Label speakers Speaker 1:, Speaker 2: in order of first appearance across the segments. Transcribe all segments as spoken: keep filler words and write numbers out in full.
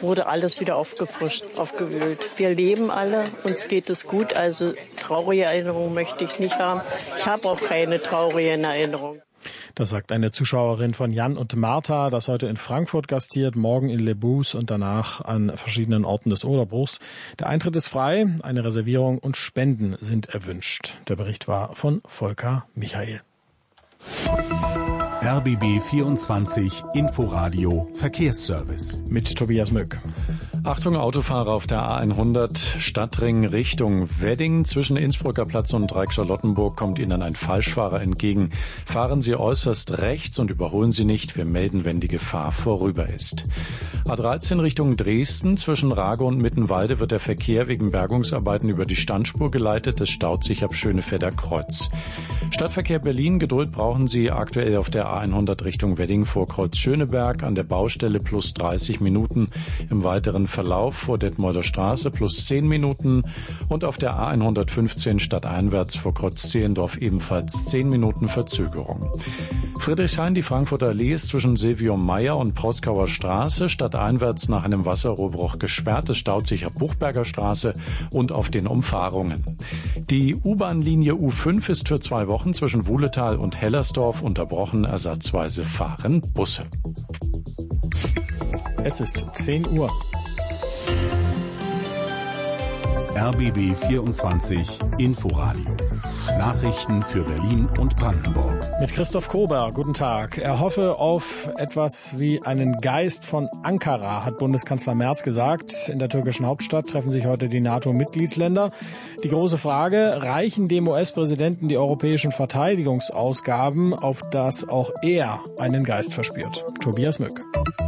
Speaker 1: wurde alles wieder aufgefrischt, aufgewühlt. Wir leben alle, uns geht es gut, also traurige Erinnerungen möchte ich nicht haben. Ich habe auch keine traurigen Erinnerungen.
Speaker 2: Das sagt eine Zuschauerin von Jan und Martha, das heute in Frankfurt gastiert, morgen in Le Bus und danach an verschiedenen Orten des Oderbruchs. Der Eintritt ist frei, eine Reservierung und Spenden sind erwünscht. Der Bericht war von Volker Michael.
Speaker 3: R B B vierundzwanzig Inforadio Verkehrsservice
Speaker 2: mit Tobias Mück.
Speaker 4: Achtung Autofahrer auf der A hundert Stadtring Richtung Wedding. Zwischen Innsbrucker Platz und Dreieck-Charlottenburg kommt Ihnen ein Falschfahrer entgegen. Fahren Sie äußerst rechts und überholen Sie nicht. Wir melden, wenn die Gefahr vorüber ist. A dreizehn Richtung Dresden. Zwischen Rage und Mittenwalde wird der Verkehr wegen Bergungsarbeiten über die Standspur geleitet. Es staut sich ab Schönefetter Kreuz. Stadtverkehr Berlin. Geduld brauchen Sie aktuell auf der A hundert Richtung Wedding vor Kreuz Schöneberg. An der Baustelle plus dreißig Minuten. Im weiteren Verlauf vor Detmolder Straße plus zehn Minuten und auf der A hundertfünfzehn stadteinwärts vor Kreuz Zehlendorf ebenfalls zehn Minuten Verzögerung. Friedrichshain, die Frankfurter Allee ist zwischen Silvio-Meyer und Proskauer Straße stadteinwärts nach einem Wasserrohrbruch gesperrt. Es staut sich ab Buchberger Straße und auf den Umfahrungen. Die U-Bahn-Linie U fünf ist für zwei Wochen zwischen Wuhletal und Hellersdorf unterbrochen. Ersatzweise fahren Busse.
Speaker 2: Es ist zehn Uhr.
Speaker 3: R B B vierundzwanzig Inforadio. Nachrichten für Berlin und Brandenburg.
Speaker 2: Mit Christoph Kober, guten Tag. Er hoffe auf etwas wie einen Geist von Ankara, hat Bundeskanzler Merz gesagt. In der türkischen Hauptstadt treffen sich heute die NATO-Mitgliedsländer. Die große Frage, reichen dem U S-Präsidenten die europäischen Verteidigungsausgaben, auf das auch er einen Geist verspürt? Tobias Mück.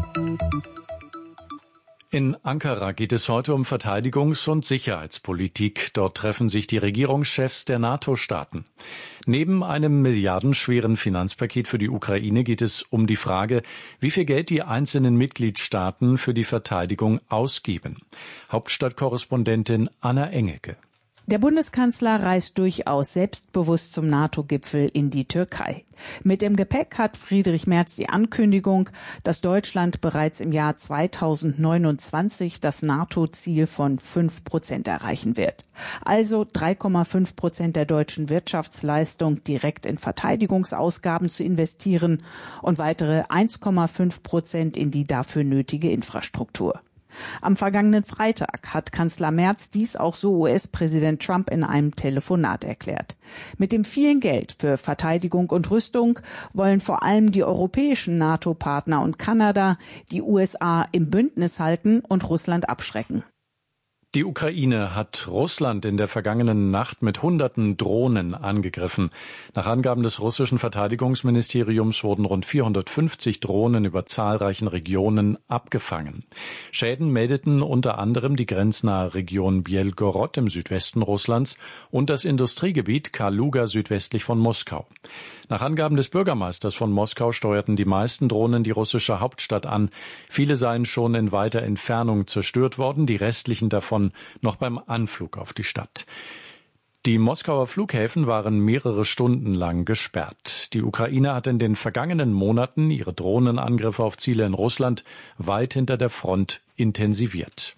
Speaker 4: In Ankara geht es heute um Verteidigungs- und Sicherheitspolitik. Dort treffen sich die Regierungschefs der NATO-Staaten. Neben einem milliardenschweren Finanzpaket für die Ukraine geht es um die Frage, wie viel Geld die einzelnen Mitgliedstaaten für die Verteidigung ausgeben. Hauptstadtkorrespondentin Anna Engelke.
Speaker 5: Der Bundeskanzler reist durchaus selbstbewusst zum NATO-Gipfel in die Türkei. Mit dem Gepäck hat Friedrich Merz die Ankündigung, dass Deutschland bereits im Jahr zweitausendneunundzwanzig das NATO-Ziel von fünf Prozent erreichen wird. Also drei Komma fünf Prozent der deutschen Wirtschaftsleistung direkt in Verteidigungsausgaben zu investieren und weitere eins Komma fünf Prozent in die dafür nötige Infrastruktur. Am vergangenen Freitag hat Kanzler Merz dies auch so U S-Präsident Trump in einem Telefonat erklärt. Mit dem vielen Geld für Verteidigung und Rüstung wollen vor allem die europäischen NATO-Partner und Kanada die U S A im Bündnis halten und Russland abschrecken.
Speaker 4: Die Ukraine hat Russland in der vergangenen Nacht mit hunderten Drohnen angegriffen. Nach Angaben des russischen Verteidigungsministeriums wurden rund vierhundertfünfzig Drohnen über zahlreichen Regionen abgefangen. Schäden meldeten unter anderem die grenznahe Region Belgorod im Südwesten Russlands und das Industriegebiet Kaluga südwestlich von Moskau. Nach Angaben des Bürgermeisters von Moskau steuerten die meisten Drohnen die russische Hauptstadt an. Viele seien schon in weiter Entfernung zerstört worden, die restlichen davon noch beim Anflug auf die Stadt. Die Moskauer Flughäfen waren mehrere Stunden lang gesperrt. Die Ukraine hat in den vergangenen Monaten ihre Drohnenangriffe auf Ziele in Russland weit hinter der Front intensiviert.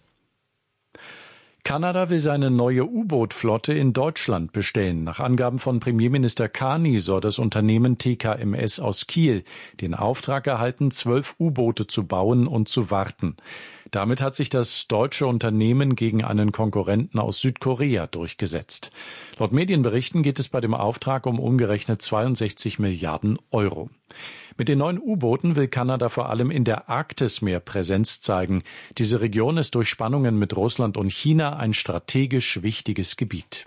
Speaker 4: Kanada will seine neue U-Boot-Flotte in Deutschland bestellen. Nach Angaben von Premierminister Carney soll das Unternehmen T K M S aus Kiel den Auftrag erhalten, zwölf U-Boote zu bauen und zu warten. Damit hat sich das deutsche Unternehmen gegen einen Konkurrenten aus Südkorea durchgesetzt. Laut Medienberichten geht es bei dem Auftrag um umgerechnet zweiundsechzig Milliarden Euro. Mit den neuen U-Booten will Kanada vor allem in der Arktis mehr Präsenz zeigen. Diese Region ist durch Spannungen mit Russland und China ein strategisch wichtiges Gebiet.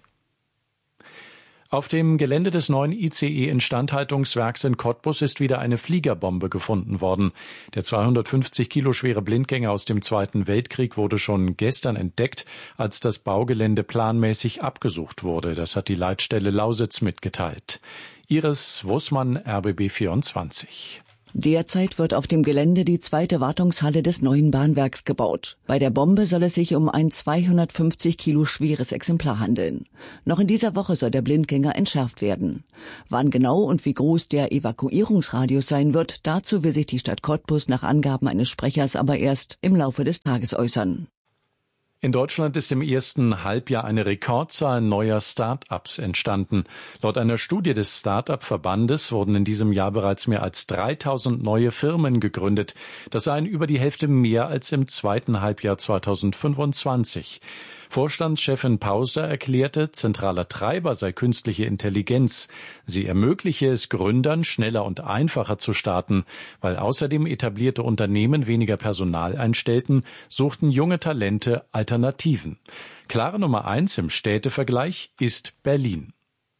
Speaker 4: Auf dem Gelände des neuen I C E-Instandhaltungswerks in Cottbus ist wieder eine Fliegerbombe gefunden worden. Der zweihundertfünfzig Kilo schwere Blindgänger aus dem Zweiten Weltkrieg wurde schon gestern entdeckt, als das Baugelände planmäßig abgesucht wurde. Das hat die Leitstelle Lausitz mitgeteilt. Iris Wussmann, R B B vierundzwanzig.
Speaker 6: Derzeit wird auf dem Gelände die zweite Wartungshalle des neuen Bahnwerks gebaut. Bei der Bombe soll es sich um ein zweihundertfünfzig Kilo schweres Exemplar handeln. Noch in dieser Woche soll der Blindgänger entschärft werden. Wann genau und wie groß der Evakuierungsradius sein wird, dazu will sich die Stadt Cottbus nach Angaben eines Sprechers aber erst im Laufe des Tages äußern.
Speaker 4: In Deutschland ist im ersten Halbjahr eine Rekordzahl neuer Start-ups entstanden. Laut einer Studie des Start-up-Verbandes wurden in diesem Jahr bereits mehr als dreitausend neue Firmen gegründet. Das seien über die Hälfte mehr als im zweiten Halbjahr zweitausendfünfundzwanzig. Vorstandschefin Pauser erklärte, zentraler Treiber sei künstliche Intelligenz. Sie ermögliche es Gründern, schneller und einfacher zu starten. Weil außerdem etablierte Unternehmen weniger Personal einstellten, suchten junge Talente Alternativen. Klare Nummer eins im Städtevergleich ist Berlin.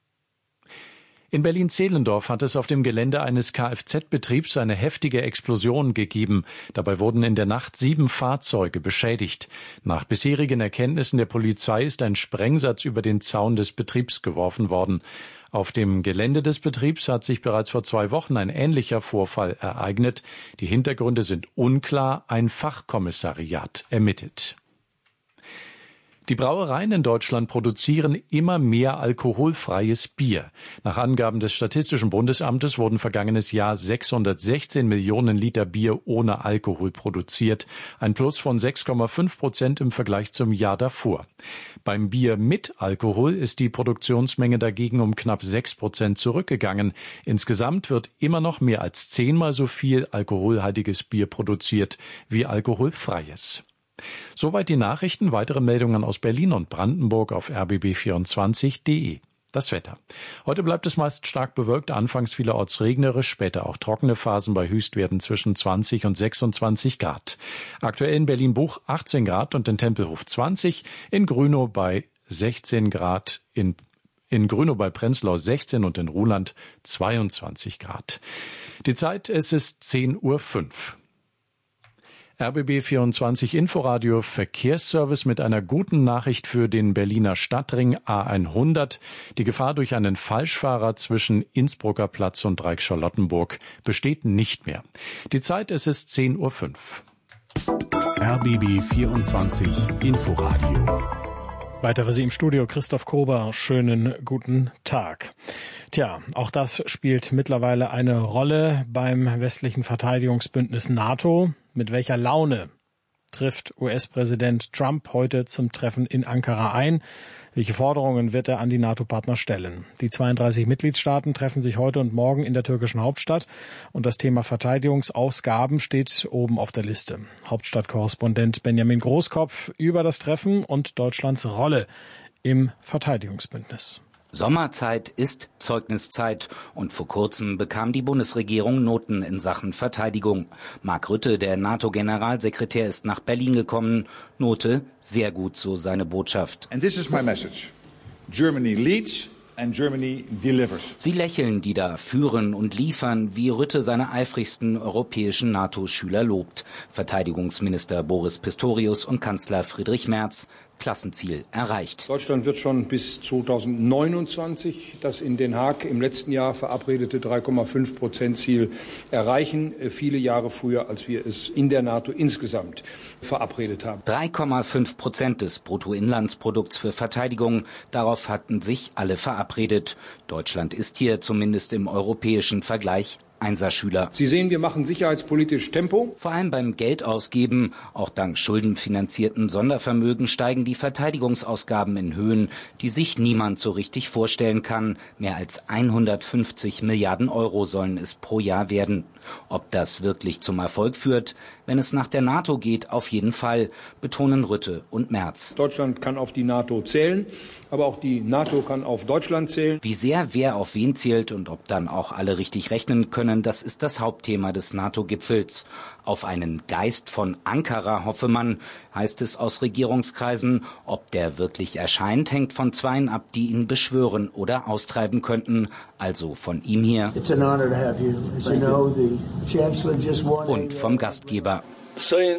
Speaker 4: In Berlin-Zehlendorf hat es auf dem Gelände eines Kfz-Betriebs eine heftige Explosion gegeben. Dabei wurden in der Nacht sieben Fahrzeuge beschädigt. Nach bisherigen Erkenntnissen der Polizei ist ein Sprengsatz über den Zaun des Betriebs geworfen worden. Auf dem Gelände des Betriebs hat sich bereits vor zwei Wochen ein ähnlicher Vorfall ereignet. Die Hintergründe sind unklar. Ein Fachkommissariat ermittelt. Die Brauereien in Deutschland produzieren immer mehr alkoholfreies Bier. Nach Angaben des Statistischen Bundesamtes wurden vergangenes Jahr sechshundertsechzehn Millionen Liter Bier ohne Alkohol produziert, ein Plus von sechs Komma fünf Prozent im Vergleich zum Jahr davor. Beim Bier mit Alkohol ist die Produktionsmenge dagegen um knapp sechs Prozent zurückgegangen. Insgesamt wird immer noch mehr als zehnmal so viel alkoholhaltiges Bier produziert wie alkoholfreies. Soweit die Nachrichten. Weitere Meldungen aus Berlin und Brandenburg auf r b b vierundzwanzig punkt d e. Das Wetter. Heute bleibt es meist stark bewölkt, anfangs vielerorts regnerisch, später auch trockene Phasen bei Höchstwerten zwischen zwanzig und sechsundzwanzig Grad. Aktuell in Berlin-Buch achtzehn Grad und in Tempelhof zwanzig, in Grünow bei sechzehn Grad, in In Grünow bei Prenzlau sechzehn und in Ruhland zweiundzwanzig Grad. Die Zeit, es ist zehn Uhr fünf. R B B vierundzwanzig Inforadio Verkehrsservice mit einer guten Nachricht für den Berliner Stadtring A hundert. Die Gefahr durch einen Falschfahrer zwischen Innsbrucker Platz und Dreieck-Charlottenburg besteht nicht mehr. Die Zeit, es ist zehn Uhr fünf.
Speaker 3: R B B vierundzwanzig Inforadio.
Speaker 2: Weiter für Sie im Studio Christoph Kober. Schönen guten Tag. Tja, auch das spielt mittlerweile eine Rolle beim westlichen Verteidigungsbündnis NATO. Mit welcher Laune trifft U S-Präsident Trump heute zum Treffen in Ankara ein? Welche Forderungen wird er an die NATO-Partner stellen? Die zweiunddreißig Mitgliedstaaten treffen sich heute und morgen in der türkischen Hauptstadt und das Thema Verteidigungsausgaben steht oben auf der Liste. Hauptstadtkorrespondent Benjamin Großkopf über das Treffen und Deutschlands Rolle im Verteidigungsbündnis.
Speaker 7: Sommerzeit ist Zeugniszeit und vor kurzem bekam die Bundesregierung Noten in Sachen Verteidigung. Mark Rutte, der NATO-Generalsekretär, ist nach Berlin gekommen. Note, sehr gut, so seine Botschaft.
Speaker 8: And this is my message. Germany leads and Germany delivers.
Speaker 7: Sie lächeln, die da führen und liefern, wie Rutte seine eifrigsten europäischen NATO-Schüler lobt. Verteidigungsminister Boris Pistorius und Kanzler Friedrich Merz. Klassenziel erreicht.
Speaker 9: Deutschland wird schon bis zweitausendneunundzwanzig das in Den Haag im letzten Jahr verabredete drei Komma fünf Prozent Ziel erreichen. Viele Jahre früher, als wir es in der NATO insgesamt verabredet haben.
Speaker 7: drei Komma fünf Prozent des Bruttoinlandsprodukts für Verteidigung. Darauf hatten sich alle verabredet. Deutschland ist hier zumindest im europäischen Vergleich Einserschüler.
Speaker 9: Sie sehen, wir machen sicherheitspolitisch Tempo.
Speaker 7: Vor allem beim Geldausgeben, auch dank schuldenfinanzierten Sondervermögen steigen die Verteidigungsausgaben in Höhen, die sich niemand so richtig vorstellen kann. Mehr als hundertfünfzig Milliarden Euro sollen es pro Jahr werden. Ob das wirklich zum Erfolg führt, wenn es nach der NATO geht, auf jeden Fall, betonen Rutte und Merz.
Speaker 9: Deutschland kann auf die NATO zählen, aber auch die NATO kann auf Deutschland zählen.
Speaker 7: Wie sehr wer auf wen zählt und ob dann auch alle richtig rechnen können, das ist das Hauptthema des NATO-Gipfels. Auf einen Geist von Ankara hoffe man, heißt es aus Regierungskreisen. Ob der wirklich erscheint, hängt von Zweien ab, die ihn beschwören oder austreiben könnten. Also von ihm hier und vom Gastgeber.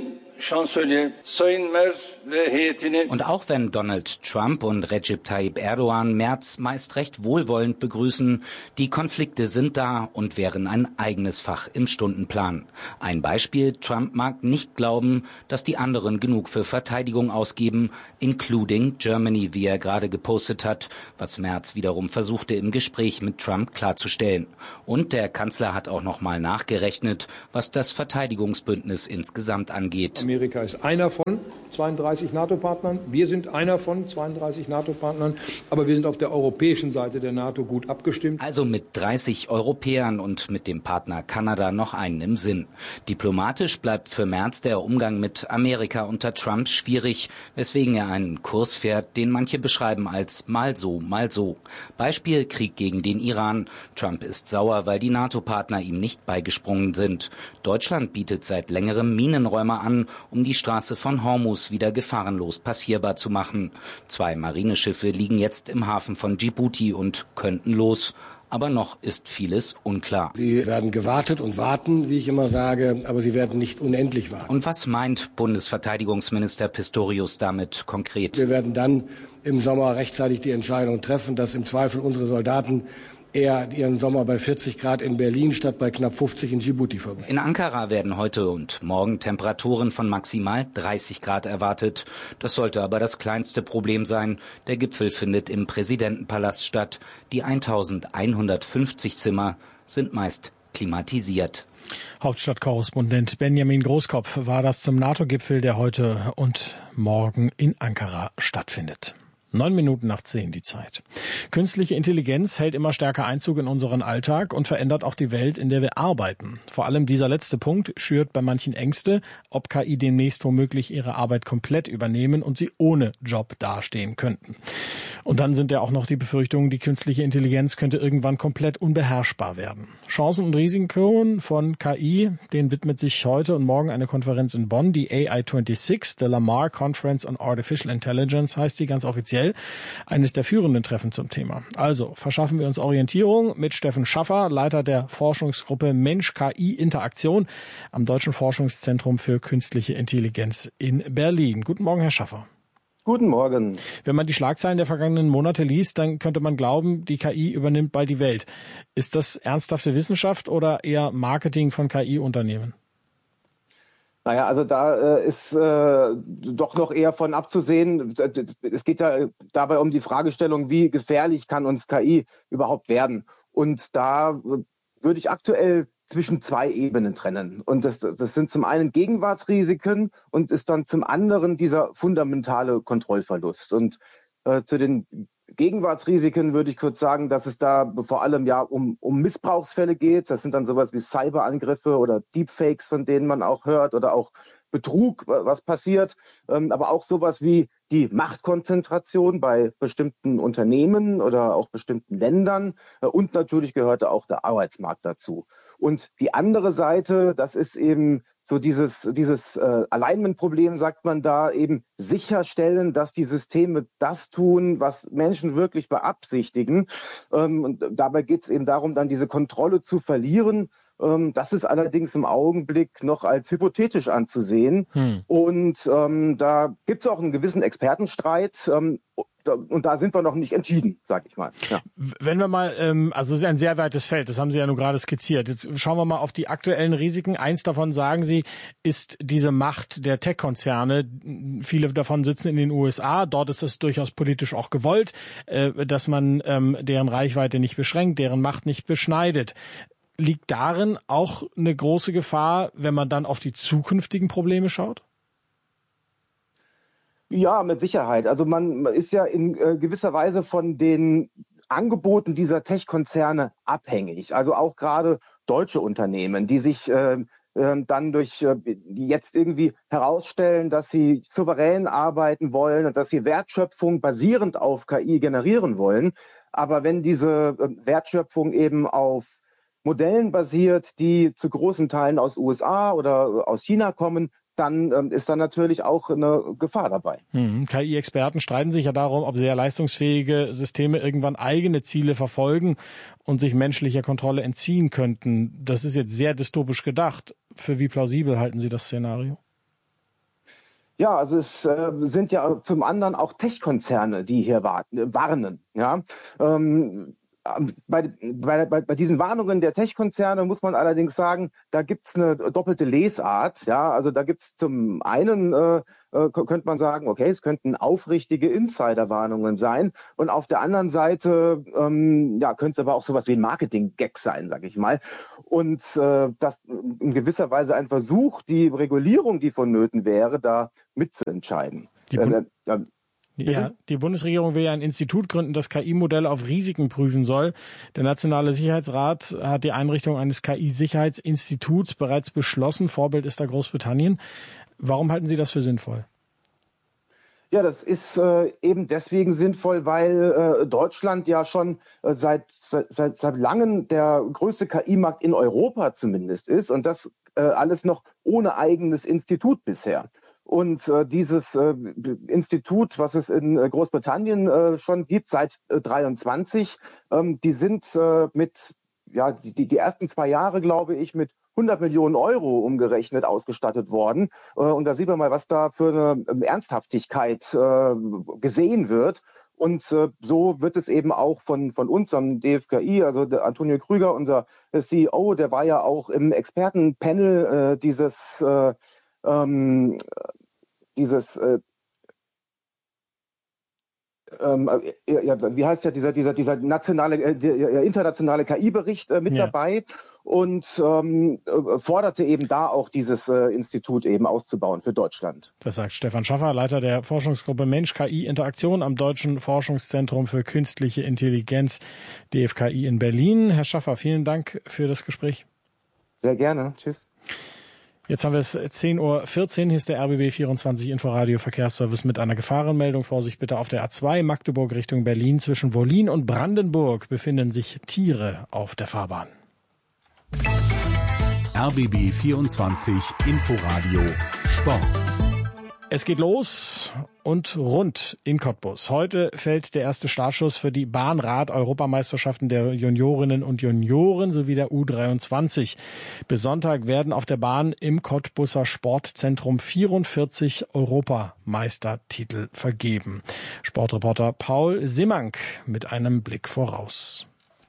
Speaker 7: Und auch wenn Donald Trump und Recep Tayyip Erdogan Merz meist recht wohlwollend begrüßen, die Konflikte sind da und wären ein eigenes Fach im Stundenplan. Ein Beispiel: Trump mag nicht glauben, dass die anderen genug für Verteidigung ausgeben, including Germany, wie er gerade gepostet hat, was Merz wiederum versuchte im Gespräch mit Trump klarzustellen. Und der Kanzler hat auch noch mal nachgerechnet, was das Verteidigungsbündnis insgesamt angeht.
Speaker 9: Amerika ist einer von zweiunddreißig NATO-Partnern. Wir sind einer von zweiunddreißig NATO-Partnern. Aber wir sind auf der europäischen Seite der NATO gut abgestimmt.
Speaker 7: Also mit dreißig Europäern und mit dem Partner Kanada noch einen im Sinn. Diplomatisch bleibt für Merz der Umgang mit Amerika unter Trump schwierig, weswegen er einen Kurs fährt, den manche beschreiben als mal so, mal so. Beispiel: Krieg gegen den Iran. Trump ist sauer, weil die NATO-Partner ihm nicht beigesprungen sind. Deutschland bietet seit längerem Minenräumer an, um die Straße von Hormuz wieder gefahrenlos passierbar zu machen. Zwei Marineschiffe liegen jetzt im Hafen von Djibouti und könnten los. Aber noch ist vieles unklar.
Speaker 10: Sie werden gewartet und warten, wie ich immer sage, aber sie werden nicht unendlich warten.
Speaker 7: Und was meint Bundesverteidigungsminister Pistorius damit konkret?
Speaker 10: Wir werden dann im Sommer rechtzeitig die Entscheidung treffen, dass im Zweifel unsere Soldaten eher ihren Sommer bei vierzig Grad in Berlin statt bei knapp fünfzig in Djibouti verbringen.
Speaker 7: In Ankara werden heute und morgen Temperaturen von maximal dreißig Grad erwartet. Das sollte aber das kleinste Problem sein. Der Gipfel findet im Präsidentenpalast statt. Die eintausendeinhundertfünfzig Zimmer sind meist klimatisiert.
Speaker 2: Hauptstadtkorrespondent Benjamin Großkopf war das zum NATO-Gipfel, der heute und morgen in Ankara stattfindet. Neun Minuten nach zehn die Zeit. Künstliche Intelligenz hält immer stärker Einzug in unseren Alltag und verändert auch die Welt, in der wir arbeiten. Vor allem dieser letzte Punkt schürt bei manchen Ängste, ob K I demnächst womöglich ihre Arbeit komplett übernehmen und sie ohne Job dastehen könnten. Und dann sind ja auch noch die Befürchtungen, die künstliche Intelligenz könnte irgendwann komplett unbeherrschbar werden. Chancen und Risiken von K I, denen widmet sich heute und morgen eine Konferenz in Bonn, die A I sechsundzwanzig, The Lamar Conference on Artificial Intelligence heißt sie ganz offiziell. Eines der führenden Treffen zum Thema. Also verschaffen wir uns Orientierung mit Steffen Schaffer, Leiter der Forschungsgruppe Mensch-K I-Interaktion am Deutschen Forschungszentrum für Künstliche Intelligenz in Berlin. Guten Morgen, Herr Schaffer.
Speaker 11: Guten Morgen.
Speaker 2: Wenn man die Schlagzeilen der vergangenen Monate liest, dann könnte man glauben, die K I übernimmt bald die Welt. Ist das ernsthafte Wissenschaft oder eher Marketing von K I-Unternehmen?
Speaker 11: Naja, also da äh, ist äh, doch noch eher von abzusehen. Es geht ja dabei um die Fragestellung, wie gefährlich kann uns K I überhaupt werden? Und da äh, würde ich aktuell zwischen zwei Ebenen trennen. Und das, das sind zum einen Gegenwartsrisiken und ist dann zum anderen dieser fundamentale Kontrollverlust. Und äh, zu den Gegenwartsrisiken würde ich kurz sagen, dass es da vor allem ja um, um Missbrauchsfälle geht. Das sind dann sowas wie Cyberangriffe oder Deepfakes, von denen man auch hört, oder auch Betrug, was passiert. Ähm, aber auch sowas wie die Machtkonzentration bei bestimmten Unternehmen oder auch bestimmten Ländern. Äh, und natürlich gehörte auch der Arbeitsmarkt dazu. Und die andere Seite, das ist eben so dieses, dieses äh, Alignment-Problem, sagt man da, eben sicherstellen, dass die Systeme das tun, was Menschen wirklich beabsichtigen. Ähm, und dabei geht es eben darum, dann diese Kontrolle zu verlieren. Ähm, das ist allerdings im Augenblick noch als hypothetisch anzusehen. Hm. Und ähm, da gibt es auch einen gewissen Expertenstreit. Ähm, Und da sind wir noch nicht entschieden, sag ich mal. Ja.
Speaker 2: Wenn wir mal, ähm, also es ist ein sehr weites Feld, das haben Sie ja nur gerade skizziert. Jetzt schauen wir mal auf die aktuellen Risiken. Eins davon, sagen Sie, ist diese Macht der Tech-Konzerne. Viele davon sitzen in den U S A. Dort ist es durchaus politisch auch gewollt, äh, dass man ähm, deren Reichweite nicht beschränkt, deren Macht nicht beschneidet. Liegt darin auch eine große Gefahr, wenn man dann auf die zukünftigen Probleme schaut?
Speaker 11: Ja, mit Sicherheit. Also man ist ja in äh, gewisser Weise von den Angeboten dieser Tech-Konzerne abhängig. Also auch gerade deutsche Unternehmen, die sich äh, äh, dann durch äh, die jetzt irgendwie herausstellen, dass sie souverän arbeiten wollen und dass sie Wertschöpfung basierend auf K I generieren wollen. Aber wenn diese äh, Wertschöpfung eben auf Modellen basiert, die zu großen Teilen aus U S A oder aus China kommen, dann ähm, ist da natürlich auch eine Gefahr dabei.
Speaker 2: Hm. K I-Experten streiten sich ja darum, ob sehr leistungsfähige Systeme irgendwann eigene Ziele verfolgen und sich menschlicher Kontrolle entziehen könnten. Das ist jetzt sehr dystopisch gedacht. Für wie plausibel halten Sie das Szenario?
Speaker 11: Ja, also es äh, sind ja zum anderen auch Tech-Konzerne, die hier warnen. Ja. Ähm, Bei, bei, bei diesen Warnungen der Tech-Konzerne muss man allerdings sagen, da gibt's eine doppelte Lesart. Ja, also da gibt's zum einen, äh, äh, könnte man sagen, okay, es könnten aufrichtige Insider-Warnungen sein. Und auf der anderen Seite, ähm, ja, könnte es aber auch sowas wie ein Marketing-Gag sein, sage ich mal. Und äh, das in gewisser Weise ein Versuch, die Regulierung, die vonnöten wäre, da mitzuentscheiden.
Speaker 2: Die
Speaker 11: äh, äh,
Speaker 2: Ja, die Bundesregierung will ja ein Institut gründen, das K I-Modelle auf Risiken prüfen soll. Der Nationale Sicherheitsrat hat die Einrichtung eines K I-Sicherheitsinstituts bereits beschlossen. Vorbild ist da Großbritannien. Warum halten Sie das für sinnvoll?
Speaker 11: Ja, das ist äh, eben deswegen sinnvoll, weil äh, Deutschland ja schon äh, seit, seit, seit langem der größte K I-Markt in Europa zumindest ist und das äh, alles noch ohne eigenes Institut bisher. Und äh, dieses äh, Institut, was es in äh, Großbritannien äh, schon gibt, seit äh, dreiundzwanzig, ähm, die sind äh, mit, ja, die, die ersten zwei Jahre, glaube ich, mit hundert Millionen Euro umgerechnet ausgestattet worden. Äh, und da sieht man mal, was da für eine ähm, Ernsthaftigkeit äh, gesehen wird. Und äh, so wird es eben auch von, von uns am D F K I, also der Antonio Krüger, unser C E O, der war ja auch im Expertenpanel äh, dieses äh, Ähm, dieses äh, ähm, ja, ja, wie heißt ja dieser dieser dieser nationale äh, der, internationale K I-Bericht äh, mit ja. dabei und ähm, forderte eben da auch dieses äh, Institut eben auszubauen für Deutschland.
Speaker 2: Das sagt Stefan Schaffer, Leiter der Forschungsgruppe Mensch-K I-Interaktion am Deutschen Forschungszentrum für Künstliche Intelligenz D F K I in Berlin. Herr Schaffer, vielen Dank für das Gespräch.
Speaker 11: Sehr gerne. Tschüss.
Speaker 2: Jetzt haben wir es zehn Uhr vierzehn, hier ist der R B B vierundzwanzig Inforadio Verkehrsservice mit einer Gefahrenmeldung. Vorsicht bitte auf der A zwei Magdeburg Richtung Berlin. Zwischen Wollin und Brandenburg befinden sich Tiere auf der Fahrbahn.
Speaker 3: R B B vierundzwanzig Inforadio Sport.
Speaker 2: Es geht los und rund in Cottbus. Heute fällt der erste Startschuss für die Bahnrad-Europameisterschaften der Juniorinnen und Junioren sowie der U dreiundzwanzig. Bis Sonntag werden auf der Bahn im Cottbuser Sportzentrum vierundvierzig Europameistertitel vergeben. Sportreporter Paul Simmank mit einem Blick voraus.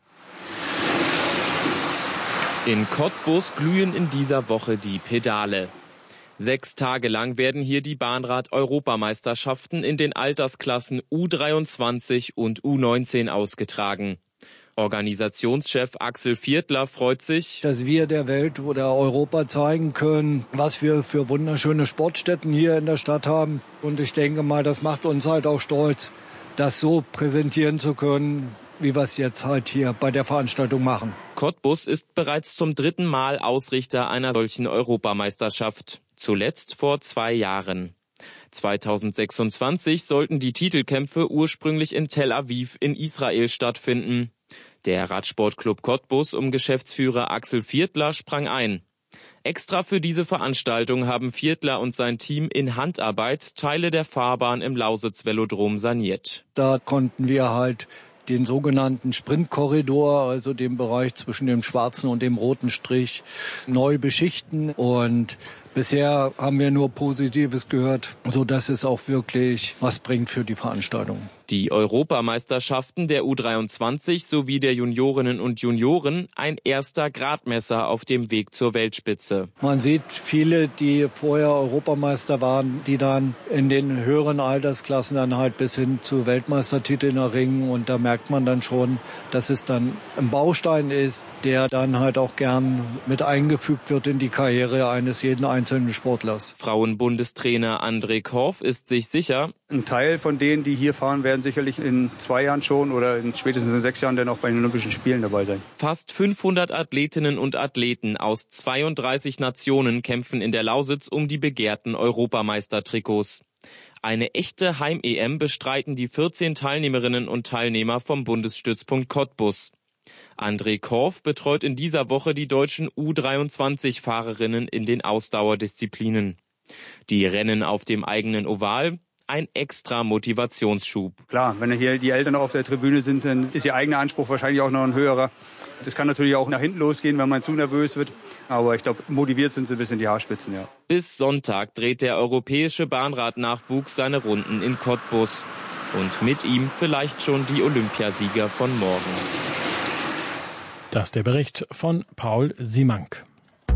Speaker 12: In Cottbus glühen in dieser Woche die Pedale. Sechs Tage lang werden hier die Bahnrad-Europameisterschaften in den Altersklassen U dreiundzwanzig und U neunzehn ausgetragen. Organisationschef Axel Viertler freut sich,
Speaker 13: dass wir der Welt oder Europa zeigen können, was wir für wunderschöne Sportstätten hier in der Stadt haben. Und ich denke mal, das macht uns halt auch stolz, das so präsentieren zu können, wie wir es jetzt halt hier bei der Veranstaltung machen.
Speaker 12: Cottbus ist bereits zum dritten Mal Ausrichter einer solchen Europameisterschaft. Zuletzt vor zwei Jahren. zweitausendsechsundzwanzig sollten die Titelkämpfe ursprünglich in Tel Aviv in Israel stattfinden. Der Radsportclub Cottbus um Geschäftsführer Axel Viertler sprang ein. Extra für diese Veranstaltung haben Viertler und sein Team in Handarbeit Teile der Fahrbahn im Lausitz-Velodrom saniert.
Speaker 13: Da konnten wir halt den sogenannten Sprintkorridor, also den Bereich zwischen dem schwarzen und dem roten Strich, neu beschichten. Und bisher haben wir nur Positives gehört, so dass es auch wirklich was bringt für die Veranstaltung.
Speaker 12: Die Europameisterschaften der U dreiundzwanzig sowie der Juniorinnen und Junioren ein erster Gradmesser auf dem Weg zur Weltspitze.
Speaker 13: Man sieht viele, die vorher Europameister waren, die dann in den höheren Altersklassen dann halt bis hin zu Weltmeistertiteln erringen. Und da merkt man dann schon, dass es dann ein Baustein ist, der dann halt auch gern mit eingefügt wird in die Karriere eines jeden einzelnen Sportlers.
Speaker 12: Frauenbundestrainer André Korf ist sich sicher,
Speaker 14: ein Teil von denen, die hier fahren, werden sicherlich in zwei Jahren schon oder in spätestens in sechs Jahren dann auch bei den Olympischen Spielen dabei sein.
Speaker 12: Fast fünfhundert Athletinnen und Athleten aus zweiunddreißig Nationen kämpfen in der Lausitz um die begehrten Europameistertrikots. Eine echte Heim-E M bestreiten die vierzehn Teilnehmerinnen und Teilnehmer vom Bundesstützpunkt Cottbus. André Korf betreut in dieser Woche die deutschen U dreiundzwanzig-Fahrerinnen in den Ausdauerdisziplinen. Die Rennen auf dem eigenen Oval, ein extra Motivationsschub.
Speaker 14: Klar, wenn hier die Eltern noch auf der Tribüne sind, dann ist ihr eigener Anspruch wahrscheinlich auch noch ein höherer. Das kann natürlich auch nach hinten losgehen, wenn man zu nervös wird. Aber ich glaube, motiviert sind sie bis in die Haarspitzen, ja.
Speaker 12: Bis Sonntag dreht der europäische Bahnradnachwuchs seine Runden in Cottbus. Und mit ihm vielleicht schon die Olympiasieger von morgen.
Speaker 2: Das ist der Bericht von Paul Simank.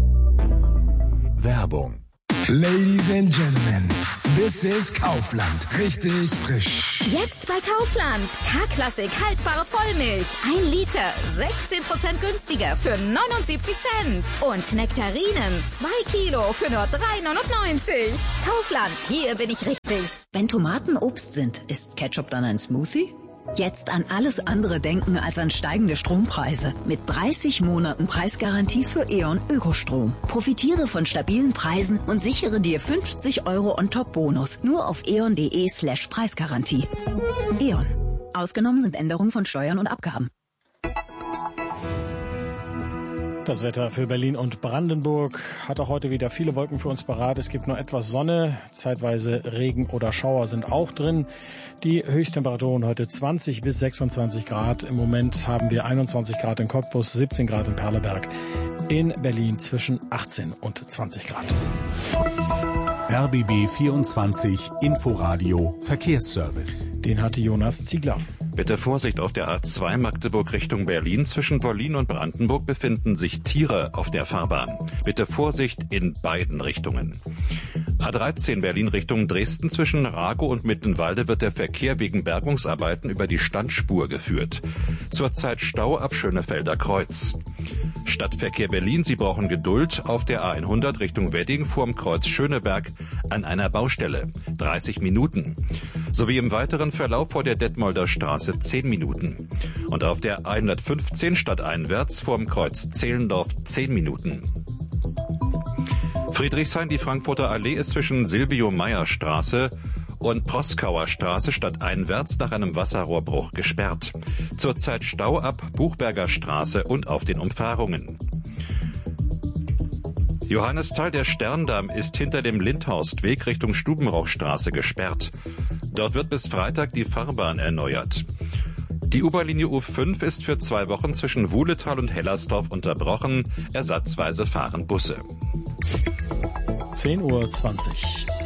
Speaker 3: Werbung.
Speaker 15: Ladies and Gentlemen, this is Kaufland. Richtig frisch.
Speaker 16: Jetzt bei Kaufland. K-Klassik haltbare Vollmilch. Ein Liter. sechzehn Prozent günstiger für neunundsiebzig Cent. Und Nektarinen. Zwei Kilo für nur drei neunundneunzig. Kaufland. Hier bin ich richtig.
Speaker 17: Wenn Tomaten Obst sind, ist Ketchup dann ein Smoothie? Jetzt an alles andere denken als an steigende Strompreise. Mit dreißig Monaten Preisgarantie für E.ON Ökostrom. Profitiere von stabilen Preisen und sichere dir fünfzig Euro On-Top-Bonus. Nur auf eon.de slash Preisgarantie. E.ON. Ausgenommen sind Änderungen von Steuern und Abgaben.
Speaker 2: Das Wetter für Berlin und Brandenburg hat auch heute wieder viele Wolken für uns parat. Es gibt nur etwas Sonne, zeitweise Regen oder Schauer sind auch drin. Die Höchsttemperaturen heute zwanzig bis sechsundzwanzig Grad. Im Moment haben wir einundzwanzig Grad in Cottbus, siebzehn Grad in Perleberg. In Berlin zwischen achtzehn und zwanzig Grad.
Speaker 3: R B B vierundzwanzig Inforadio Verkehrsservice.
Speaker 2: Den hatte Jonas Ziegler.
Speaker 18: Bitte Vorsicht auf der A zwei Magdeburg Richtung Berlin. Zwischen Berlin und Brandenburg befinden sich Tiere auf der Fahrbahn. Bitte Vorsicht in beiden Richtungen. A dreizehn Berlin Richtung Dresden. Zwischen Ragow und Mittenwalde wird der Verkehr wegen Bergungsarbeiten über die Standspur geführt. Zurzeit Stau ab Schönefelder Kreuz. Stadtverkehr Berlin, Sie brauchen Geduld auf der A hundert Richtung Wedding vorm Kreuz Schöneberg an einer Baustelle. dreißig Minuten. Sowie im weiteren Verlauf vor der Detmolder Straße zehn Minuten. Und auf der hundertfünfzehn stadteinwärts vorm Kreuz Zehlendorf zehn Minuten. Friedrichshain, die Frankfurter Allee ist zwischen Silvio-Meyer-Straße und Proskauer Straße stadteinwärts nach einem Wasserrohrbruch gesperrt. Zurzeit Stau ab Buchberger Straße und auf den Umfahrungen. Johannisthal, der Sterndamm ist hinter dem Lindhorstweg Richtung Stubenrauchstraße gesperrt. Dort wird bis Freitag die Fahrbahn erneuert. Die U-Bahn-Linie U fünf ist für zwei Wochen zwischen Wuhletal und Hellersdorf unterbrochen. Ersatzweise fahren Busse.
Speaker 2: zehn Uhr zwanzig.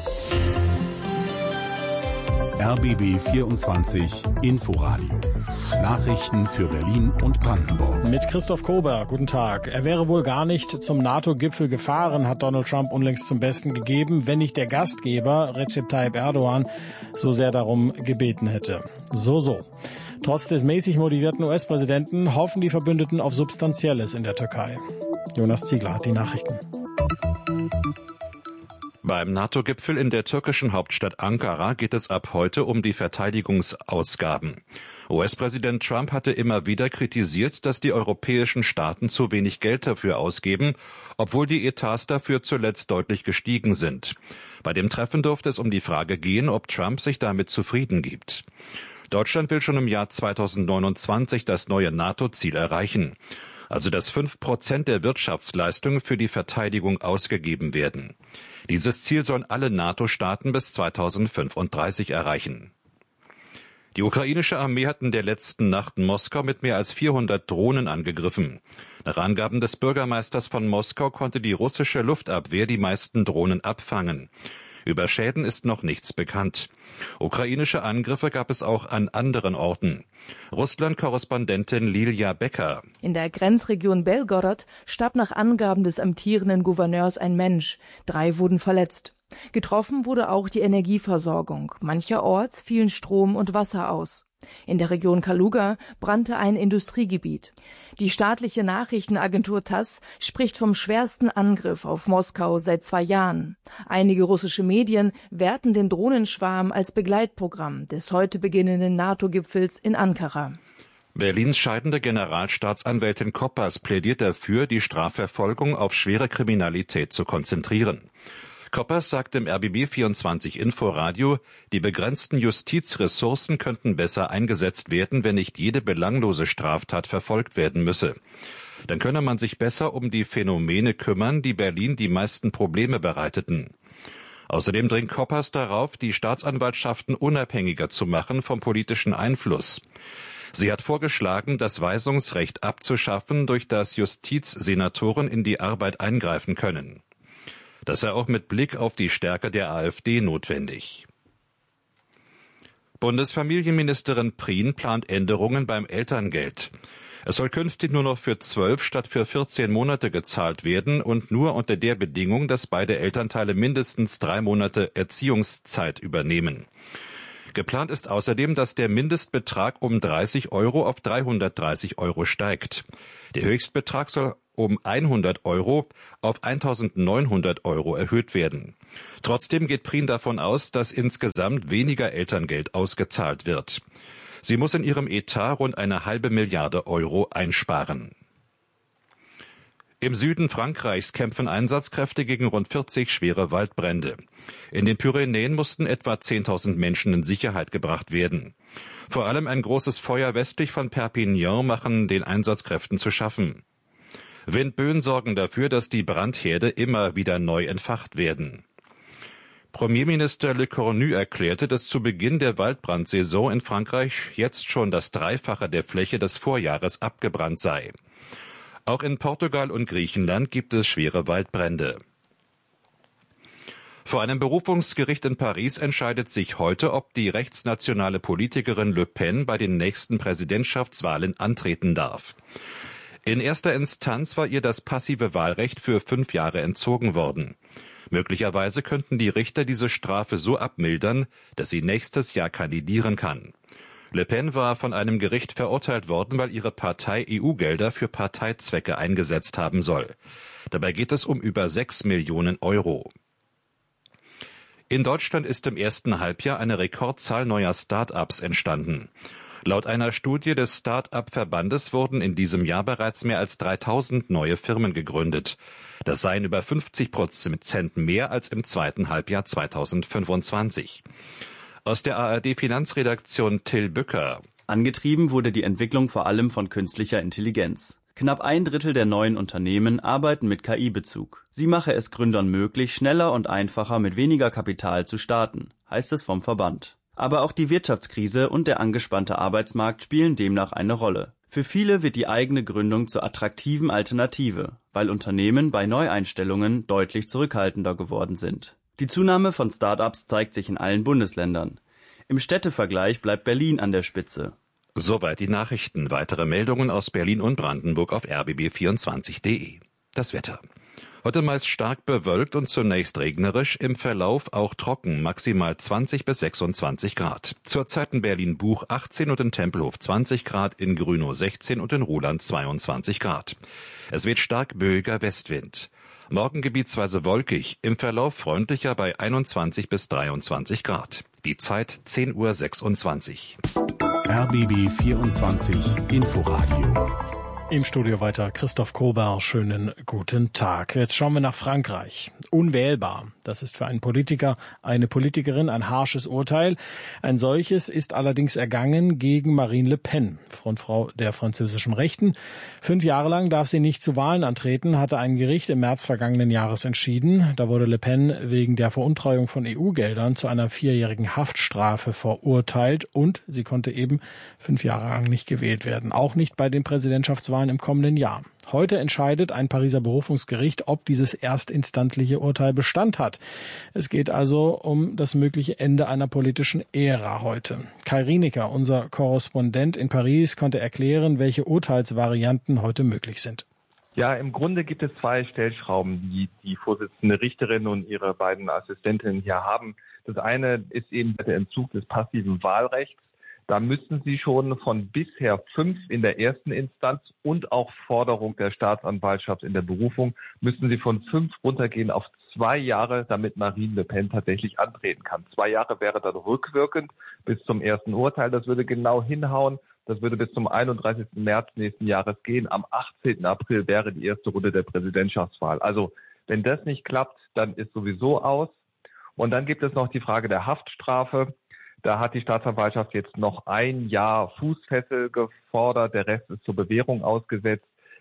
Speaker 3: R B B vierundzwanzig Inforadio. Nachrichten für Berlin und Brandenburg.
Speaker 2: Mit Christoph Kober, guten Tag. Er wäre wohl gar nicht zum NATO-Gipfel gefahren, hat Donald Trump unlängst zum Besten gegeben, wenn nicht der Gastgeber Recep Tayyip Erdogan so sehr darum gebeten hätte. So, so. Trotz des mäßig motivierten U S-Präsidenten hoffen die Verbündeten auf Substanzielles in der Türkei. Jonas Ziegler hat die Nachrichten.
Speaker 18: Beim NATO-Gipfel in der türkischen Hauptstadt Ankara geht es ab heute um die Verteidigungsausgaben. U S-Präsident Trump hatte immer wieder kritisiert, dass die europäischen Staaten zu wenig Geld dafür ausgeben, obwohl die Etats dafür zuletzt deutlich gestiegen sind. Bei dem Treffen durfte es um die Frage gehen, ob Trump sich damit zufrieden gibt. Deutschland will schon im Jahr zweitausendneunundzwanzig das neue NATO-Ziel erreichen, also dass fünf Prozent der Wirtschaftsleistung für die Verteidigung ausgegeben werden. Dieses Ziel sollen alle NATO-Staaten bis zweitausendfünfunddreißig erreichen. Die ukrainische Armee hat in der letzten Nacht Moskau mit mehr als vierhundert Drohnen angegriffen. Nach Angaben des Bürgermeisters von Moskau konnte die russische Luftabwehr die meisten Drohnen abfangen. Über Schäden ist noch nichts bekannt. Ukrainische Angriffe gab es auch an anderen Orten. Russland-Korrespondentin Lilia Becker.
Speaker 19: In der Grenzregion Belgorod starb nach Angaben des amtierenden Gouverneurs ein Mensch. Drei wurden verletzt. Getroffen wurde auch die Energieversorgung. Mancherorts fielen Strom und Wasser aus. In der Region Kaluga brannte ein Industriegebiet. Die staatliche Nachrichtenagentur TASS spricht vom schwersten Angriff auf Moskau seit zwei Jahren. Einige russische Medien werten den Drohnenschwarm als Begleitprogramm des heute beginnenden NATO-Gipfels in Ankara.
Speaker 18: Berlins scheidende Generalstaatsanwältin Koppers plädiert dafür, die Strafverfolgung auf schwere Kriminalität zu konzentrieren. Koppers sagt im R B B vierundzwanzig Inforadio, die begrenzten Justizressourcen könnten besser eingesetzt werden, wenn nicht jede belanglose Straftat verfolgt werden müsse. Dann könne man sich besser um die Phänomene kümmern, die Berlin die meisten Probleme bereiteten. Außerdem dringt Koppers darauf, die Staatsanwaltschaften unabhängiger zu machen vom politischen Einfluss. Sie hat vorgeschlagen, das Weisungsrecht abzuschaffen, durch das Justizsenatoren in die Arbeit eingreifen können. Das sei auch mit Blick auf die Stärke der AfD notwendig. Bundesfamilienministerin Prien plant Änderungen beim Elterngeld. Es soll künftig nur noch für zwölf statt für vierzehn Monate gezahlt werden und nur unter der Bedingung, dass beide Elternteile mindestens drei Monate Erziehungszeit übernehmen. Geplant ist außerdem, dass der Mindestbetrag um dreißig Euro auf dreihundertdreißig Euro steigt. Der Höchstbetrag soll um hundert Euro auf eintausendneunhundert Euro erhöht werden. Trotzdem geht Prien davon aus, dass insgesamt weniger Elterngeld ausgezahlt wird. Sie muss in ihrem Etat rund eine halbe Milliarde Euro einsparen. Im Süden Frankreichs kämpfen Einsatzkräfte gegen rund vierzig schwere Waldbrände. In den Pyrenäen mussten etwa zehntausend Menschen in Sicherheit gebracht werden. Vor allem ein großes Feuer westlich von Perpignan machen den Einsatzkräften zu schaffen. Windböen sorgen dafür, dass die Brandherde immer wieder neu entfacht werden. Premierminister Le Cornu erklärte, dass zu Beginn der Waldbrandsaison in Frankreich jetzt schon das Dreifache der Fläche des Vorjahres abgebrannt sei. Auch in Portugal und Griechenland gibt es schwere Waldbrände. Vor einem Berufungsgericht in Paris entscheidet sich heute, ob die rechtsnationale Politikerin Le Pen bei den nächsten Präsidentschaftswahlen antreten darf. In erster Instanz war ihr das passive Wahlrecht für fünf Jahre entzogen worden. Möglicherweise könnten die Richter diese Strafe so abmildern, dass sie nächstes Jahr kandidieren kann. Le Pen war von einem Gericht verurteilt worden, weil ihre Partei E U-Gelder für Parteizwecke eingesetzt haben soll. Dabei geht es um über sechs Millionen Euro. In Deutschland ist im ersten Halbjahr eine Rekordzahl neuer Start-ups entstanden. Laut einer Studie des Start-up-Verbandes wurden in diesem Jahr bereits mehr als dreitausend neue Firmen gegründet. Das seien über fünfzig Prozent mehr als im zweiten Halbjahr zweitausendfünfundzwanzig. Aus der A R D-Finanzredaktion Till Bücker.
Speaker 20: Angetrieben wurde die Entwicklung vor allem von künstlicher Intelligenz. Knapp ein Drittel der neuen Unternehmen arbeiten mit K I-Bezug. Sie mache es Gründern möglich, schneller und einfacher mit weniger Kapital zu starten, heißt es vom Verband. Aber auch die Wirtschaftskrise und der angespannte Arbeitsmarkt spielen demnach eine Rolle. Für viele wird die eigene Gründung zur attraktiven Alternative, weil Unternehmen bei Neueinstellungen deutlich zurückhaltender geworden sind. Die Zunahme von Start-ups zeigt sich in allen Bundesländern. Im Städtevergleich bleibt Berlin an der Spitze.
Speaker 18: Soweit die Nachrichten. Weitere Meldungen aus Berlin und Brandenburg auf r b b vierundzwanzig punkt d e. Das Wetter. Heute meist stark bewölkt und zunächst regnerisch, im Verlauf auch trocken, maximal zwanzig bis sechsundzwanzig Grad. Zurzeit in Berlin-Buch achtzehn und in Tempelhof zwanzig Grad, in Grünow sechzehn und in Ruhland zweiundzwanzig Grad. Es weht stark böiger Westwind. Morgen gebietsweise wolkig, im Verlauf freundlicher bei einundzwanzig bis dreiundzwanzig Grad. Die Zeit zehn Uhr sechsundzwanzig.
Speaker 3: R B B vierundzwanzig Inforadio.
Speaker 2: Im Studio weiter Christoph Kober. Schönen guten Tag. Jetzt schauen wir nach Frankreich. Unwählbar. Das ist für einen Politiker, eine Politikerin ein harsches Urteil. Ein solches ist allerdings ergangen gegen Marine Le Pen, Frontfrau der französischen Rechten. Fünf Jahre lang darf sie nicht zu Wahlen antreten, hatte ein Gericht im März vergangenen Jahres entschieden. Da wurde Le Pen wegen der Veruntreuung von E U-Geldern zu einer vierjährigen Haftstrafe verurteilt und sie konnte eben fünf Jahre lang nicht gewählt werden. Auch nicht bei den Präsidentschaftswahlen im kommenden Jahr. Heute entscheidet ein Pariser Berufungsgericht, ob dieses erstinstantliche Urteil Bestand hat. Es geht also um das mögliche Ende einer politischen Ära heute. Kai Rienecker, unser Korrespondent in Paris, konnte erklären, welche Urteilsvarianten heute möglich sind.
Speaker 21: Ja, im Grunde gibt es zwei Stellschrauben, die die Vorsitzende Richterin und ihre beiden Assistentinnen hier haben. Das eine ist eben der Entzug des passiven Wahlrechts. Da müssen Sie schon von bisher fünf in der ersten Instanz und auch Forderung der Staatsanwaltschaft in der Berufung, müssen Sie von fünf runtergehen auf zwei Jahre, damit Marine Le Pen tatsächlich antreten kann. Zwei Jahre wäre dann rückwirkend bis zum ersten Urteil. Das würde genau hinhauen. Das würde bis zum einunddreißigsten März nächsten Jahres gehen. Am achtzehnten April wäre die erste Runde der Präsidentschaftswahl. Also wenn das nicht klappt, dann ist sowieso aus. Und dann gibt es noch die Frage der Haftstrafe. Da hat die Staatsanwaltschaft jetzt noch ein Jahr Fußfessel gefordert. Der Rest ist zur Bewährung ausgesetzt.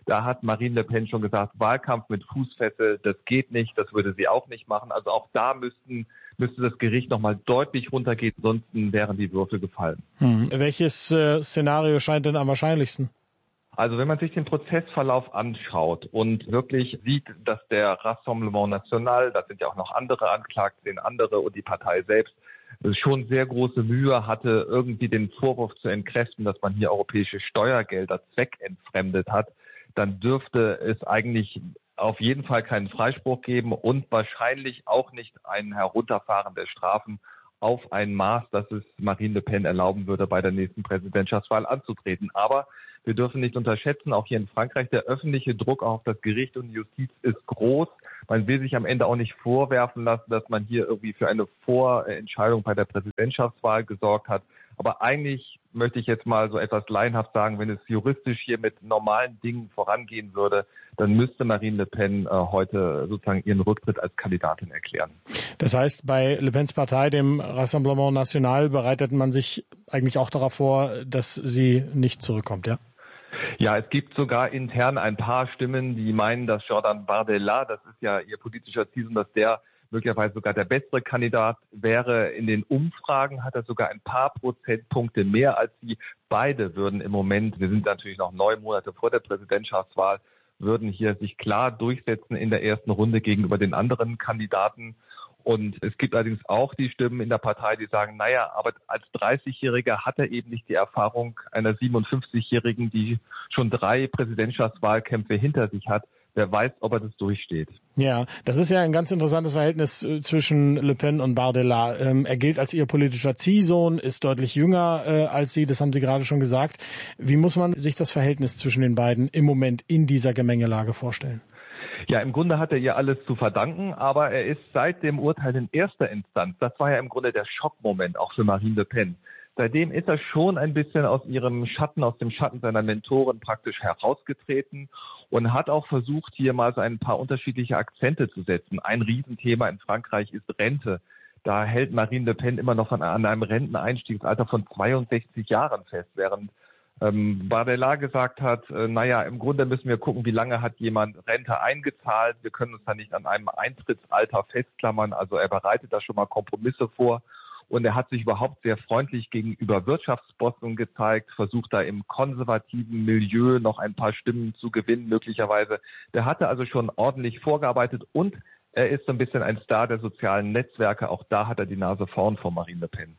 Speaker 21: Da hat Marine Le Pen schon gesagt, Wahlkampf mit Fußfessel, das geht nicht, das würde sie auch nicht machen. Also auch da müssten, müsste das Gericht nochmal deutlich runtergehen, sonst wären die Würfel gefallen.
Speaker 2: Hm. Welches äh, Szenario scheint denn am wahrscheinlichsten?
Speaker 21: Also wenn man sich den Prozessverlauf anschaut und wirklich sieht, dass der Rassemblement National, das sind ja auch noch andere Anklagte, den andere und die Partei selbst, schon sehr große Mühe hatte, irgendwie den Vorwurf zu entkräften, dass man hier europäische Steuergelder zweckentfremdet hat, dann dürfte es eigentlich auf jeden Fall keinen Freispruch geben und wahrscheinlich auch nicht ein Herunterfahren der Strafen auf ein Maß, das es Marine Le Pen erlauben würde, bei der nächsten Präsidentschaftswahl anzutreten. Aber wir dürfen nicht unterschätzen, auch hier in Frankreich, der öffentliche Druck auch auf das Gericht und die Justiz ist groß. Man will sich am Ende auch nicht vorwerfen lassen, dass man hier irgendwie für eine Vorentscheidung bei der Präsidentschaftswahl gesorgt hat. Aber eigentlich möchte ich jetzt mal so etwas laienhaft sagen, wenn es juristisch hier mit normalen Dingen vorangehen würde, dann müsste Marine Le Pen äh, heute sozusagen ihren Rücktritt als Kandidatin erklären.
Speaker 2: Das heißt, bei Le Pens Partei, dem Rassemblement National, bereitet man sich eigentlich auch darauf vor, dass sie nicht zurückkommt, ja?
Speaker 21: Ja, es gibt sogar intern ein paar Stimmen, die meinen, dass Jordan Bardella, das ist ja ihr politischer Ziel, dass der möglicherweise sogar der bessere Kandidat wäre. In den Umfragen hat er sogar ein paar Prozentpunkte mehr als sie. Beide würden im Moment, wir sind natürlich noch neun Monate vor der Präsidentschaftswahl, würden hier sich klar durchsetzen in der ersten Runde gegenüber den anderen Kandidaten. Und es gibt allerdings auch die Stimmen in der Partei, die sagen, naja, aber als dreißigjähriger hat er eben nicht die Erfahrung einer siebenundfünfzigjährigen, die schon drei Präsidentschaftswahlkämpfe hinter sich hat. Wer weiß, ob er das durchsteht.
Speaker 2: Ja, das ist ja ein ganz interessantes Verhältnis äh, zwischen Le Pen und Bardella. Ähm, er gilt als ihr politischer Ziehsohn, ist deutlich jünger äh, als sie, das haben Sie gerade schon gesagt. Wie muss man sich das Verhältnis zwischen den beiden im Moment in dieser Gemengelage vorstellen?
Speaker 21: Ja, im Grunde hat er ihr alles zu verdanken, aber er ist seit dem Urteil in erster Instanz, das war ja im Grunde der Schockmoment auch für Marine Le Pen. Seitdem ist er schon ein bisschen aus ihrem Schatten, aus dem Schatten seiner Mentoren praktisch herausgetreten und hat auch versucht, hier mal so ein paar unterschiedliche Akzente zu setzen. Ein Riesenthema in Frankreich ist Rente. Da hält Marine Le Pen immer noch von, an einem Renteneinstiegsalter von zweiundsechzig Jahren fest, während ähm, Bardella gesagt hat, äh, naja, im Grunde müssen wir gucken, wie lange hat jemand Rente eingezahlt. Wir können uns da nicht an einem Eintrittsalter festklammern. Also er bereitet da schon mal Kompromisse vor. Und er hat sich überhaupt sehr freundlich gegenüber Wirtschaftsbossen gezeigt, versucht da im konservativen Milieu noch ein paar Stimmen zu gewinnen, möglicherweise. Der hatte also schon ordentlich vorgearbeitet und er ist so ein bisschen ein Star der sozialen Netzwerke. Auch da hat er die Nase vorn von Marine Le Pen.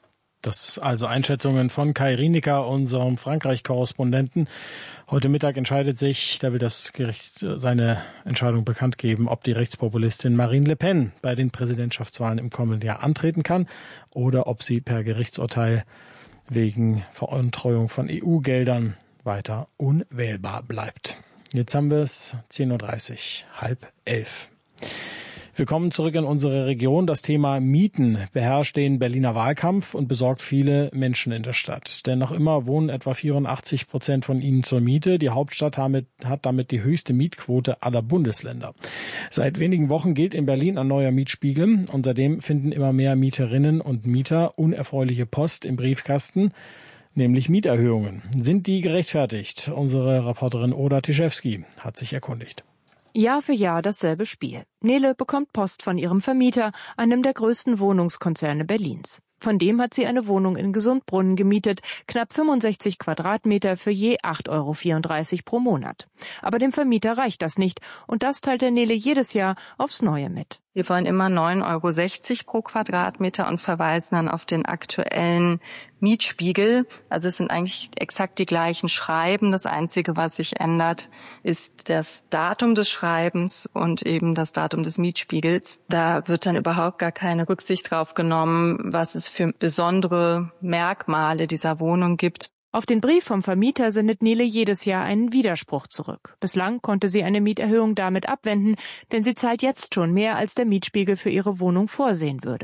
Speaker 2: Das also Einschätzungen von Kai Rienecker, unserem Frankreich-Korrespondenten. Heute Mittag entscheidet sich, da will das Gericht seine Entscheidung bekannt geben, ob die Rechtspopulistin Marine Le Pen bei den Präsidentschaftswahlen im kommenden Jahr antreten kann oder ob sie per Gerichtsurteil wegen Veruntreuung von E U-Geldern weiter unwählbar bleibt. Jetzt haben wir es zehn Uhr dreißig, halb elf. Wir kommen zurück in unsere Region. Das Thema Mieten beherrscht den Berliner Wahlkampf und besorgt viele Menschen in der Stadt. Denn noch immer wohnen etwa vierundachtzig Prozent von ihnen zur Miete. Die Hauptstadt hat damit die höchste Mietquote aller Bundesländer. Seit wenigen Wochen gilt in Berlin ein neuer Mietspiegel. Und seitdem finden immer mehr Mieterinnen und Mieter unerfreuliche Post im Briefkasten, nämlich Mieterhöhungen. Sind die gerechtfertigt? Unsere Reporterin Oda Tischewski hat sich erkundigt.
Speaker 19: Jahr für Jahr dasselbe Spiel. Nele bekommt Post von ihrem Vermieter, einem der größten Wohnungskonzerne Berlins. Von dem hat sie eine Wohnung in Gesundbrunnen gemietet, knapp fünfundsechzig Quadratmeter für je acht Euro vierunddreißig pro Monat. Aber dem Vermieter reicht das nicht und das teilt der Nele jedes Jahr aufs Neue mit.
Speaker 1: Wir wollen immer neun Euro sechzig pro Quadratmeter und verweisen dann auf den aktuellen Mietspiegel. Also es sind eigentlich exakt die gleichen Schreiben. Das Einzige, was sich ändert, ist das Datum des Schreibens und eben das Datum des Mietspiegels. Da wird dann überhaupt gar keine Rücksicht drauf genommen, was es für besondere Merkmale dieser Wohnung gibt.
Speaker 19: Auf den Brief vom Vermieter sendet Nele jedes Jahr einen Widerspruch zurück. Bislang konnte sie eine Mieterhöhung damit abwenden, denn sie zahlt jetzt schon mehr, als der Mietspiegel für ihre Wohnung vorsehen würde.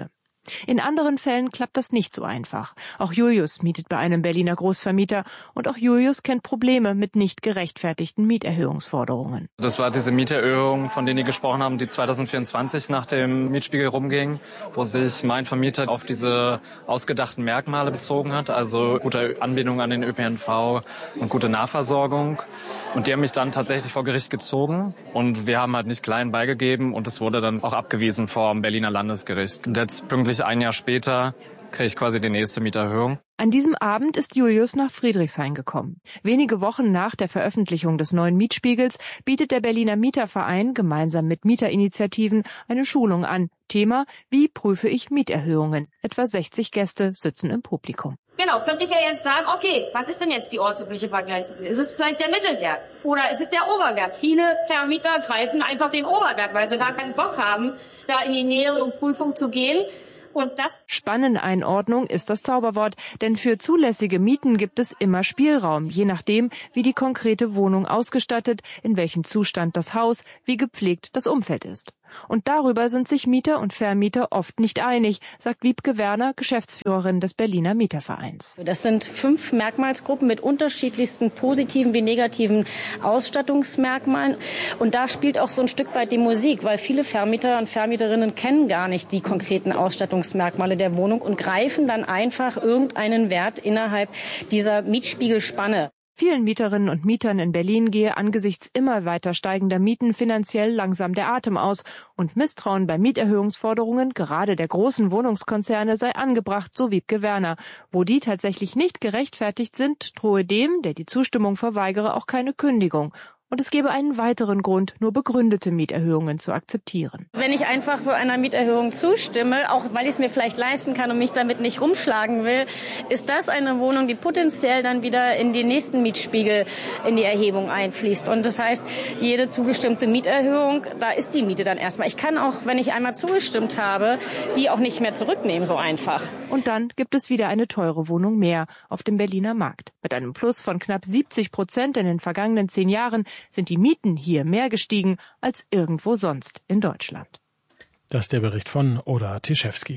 Speaker 19: In anderen Fällen klappt das nicht so einfach. Auch Julius mietet bei einem Berliner Großvermieter und auch Julius kennt Probleme mit nicht gerechtfertigten Mieterhöhungsforderungen.
Speaker 5: Das war diese Mieterhöhung, von denen die gesprochen haben, die zwanzig vierundzwanzig nach dem Mietspiegel rumging, wo sich mein Vermieter auf diese ausgedachten Merkmale bezogen hat, also gute Anbindung an den Ö P N V und gute Nahversorgung. Und die haben mich dann tatsächlich vor Gericht gezogen und wir haben halt nicht klein beigegeben und es wurde dann auch abgewiesen vor dem Berliner Landesgericht. Und jetzt pünktlich ein Jahr später kriege ich quasi die nächste Mieterhöhung.
Speaker 19: An diesem Abend ist Julius nach Friedrichshain gekommen. Wenige Wochen nach der Veröffentlichung des neuen Mietspiegels bietet der Berliner Mieterverein gemeinsam mit Mieterinitiativen eine Schulung an. Thema: Wie prüfe ich Mieterhöhungen? Etwa sechzig Gäste sitzen im Publikum.
Speaker 22: Genau, könnte ich ja jetzt sagen, okay, was ist denn jetzt die ortsübliche Vergleichswert? Ist es vielleicht der Mittelwert oder ist es der Oberwert? Viele Vermieter greifen einfach den Oberwert, weil sie gar keinen Bock haben, da in die Näherungsprüfung zu gehen. Und das
Speaker 19: Spanneneinordnung ist das Zauberwort, denn für zulässige Mieten gibt es immer Spielraum, je nachdem, wie die konkrete Wohnung ausgestattet, in welchem Zustand das Haus, wie gepflegt das Umfeld ist. Und darüber sind sich Mieter und Vermieter oft nicht einig, sagt Wiebke Werner, Geschäftsführerin des Berliner Mietervereins.
Speaker 23: Das sind fünf Merkmalsgruppen mit unterschiedlichsten positiven wie negativen Ausstattungsmerkmalen. Und da spielt auch so ein Stück weit die Musik, weil viele Vermieter und Vermieterinnen kennen gar nicht die konkreten Ausstattungsmerkmale der Wohnung und greifen dann einfach irgendeinen Wert innerhalb dieser Mietspiegelspanne.
Speaker 19: Vielen Mieterinnen und Mietern in Berlin gehe angesichts immer weiter steigender Mieten finanziell langsam der Atem aus und Misstrauen bei Mieterhöhungsforderungen gerade der großen Wohnungskonzerne sei angebracht, so Wiebke Werner. Wo die tatsächlich nicht gerechtfertigt sind, drohe dem, der die Zustimmung verweigere, auch keine Kündigung. Und es gäbe einen weiteren Grund, nur begründete Mieterhöhungen zu akzeptieren.
Speaker 23: Wenn ich einfach so einer Mieterhöhung zustimme, auch weil ich es mir vielleicht leisten kann und mich damit nicht rumschlagen will, ist das eine Wohnung, die potenziell dann wieder in den nächsten Mietspiegel in die Erhebung einfließt. Und das heißt, jede zugestimmte Mieterhöhung, da ist die Miete dann erstmal. Ich kann auch, wenn ich einmal zugestimmt habe, die auch nicht mehr zurücknehmen, so einfach.
Speaker 19: Und dann gibt es wieder eine teure Wohnung mehr auf dem Berliner Markt. Mit einem Plus von knapp siebzig Prozent in den vergangenen zehn Jahren sind die Mieten hier mehr gestiegen als irgendwo sonst in Deutschland.
Speaker 2: Das ist der Bericht von Oda Tischewski.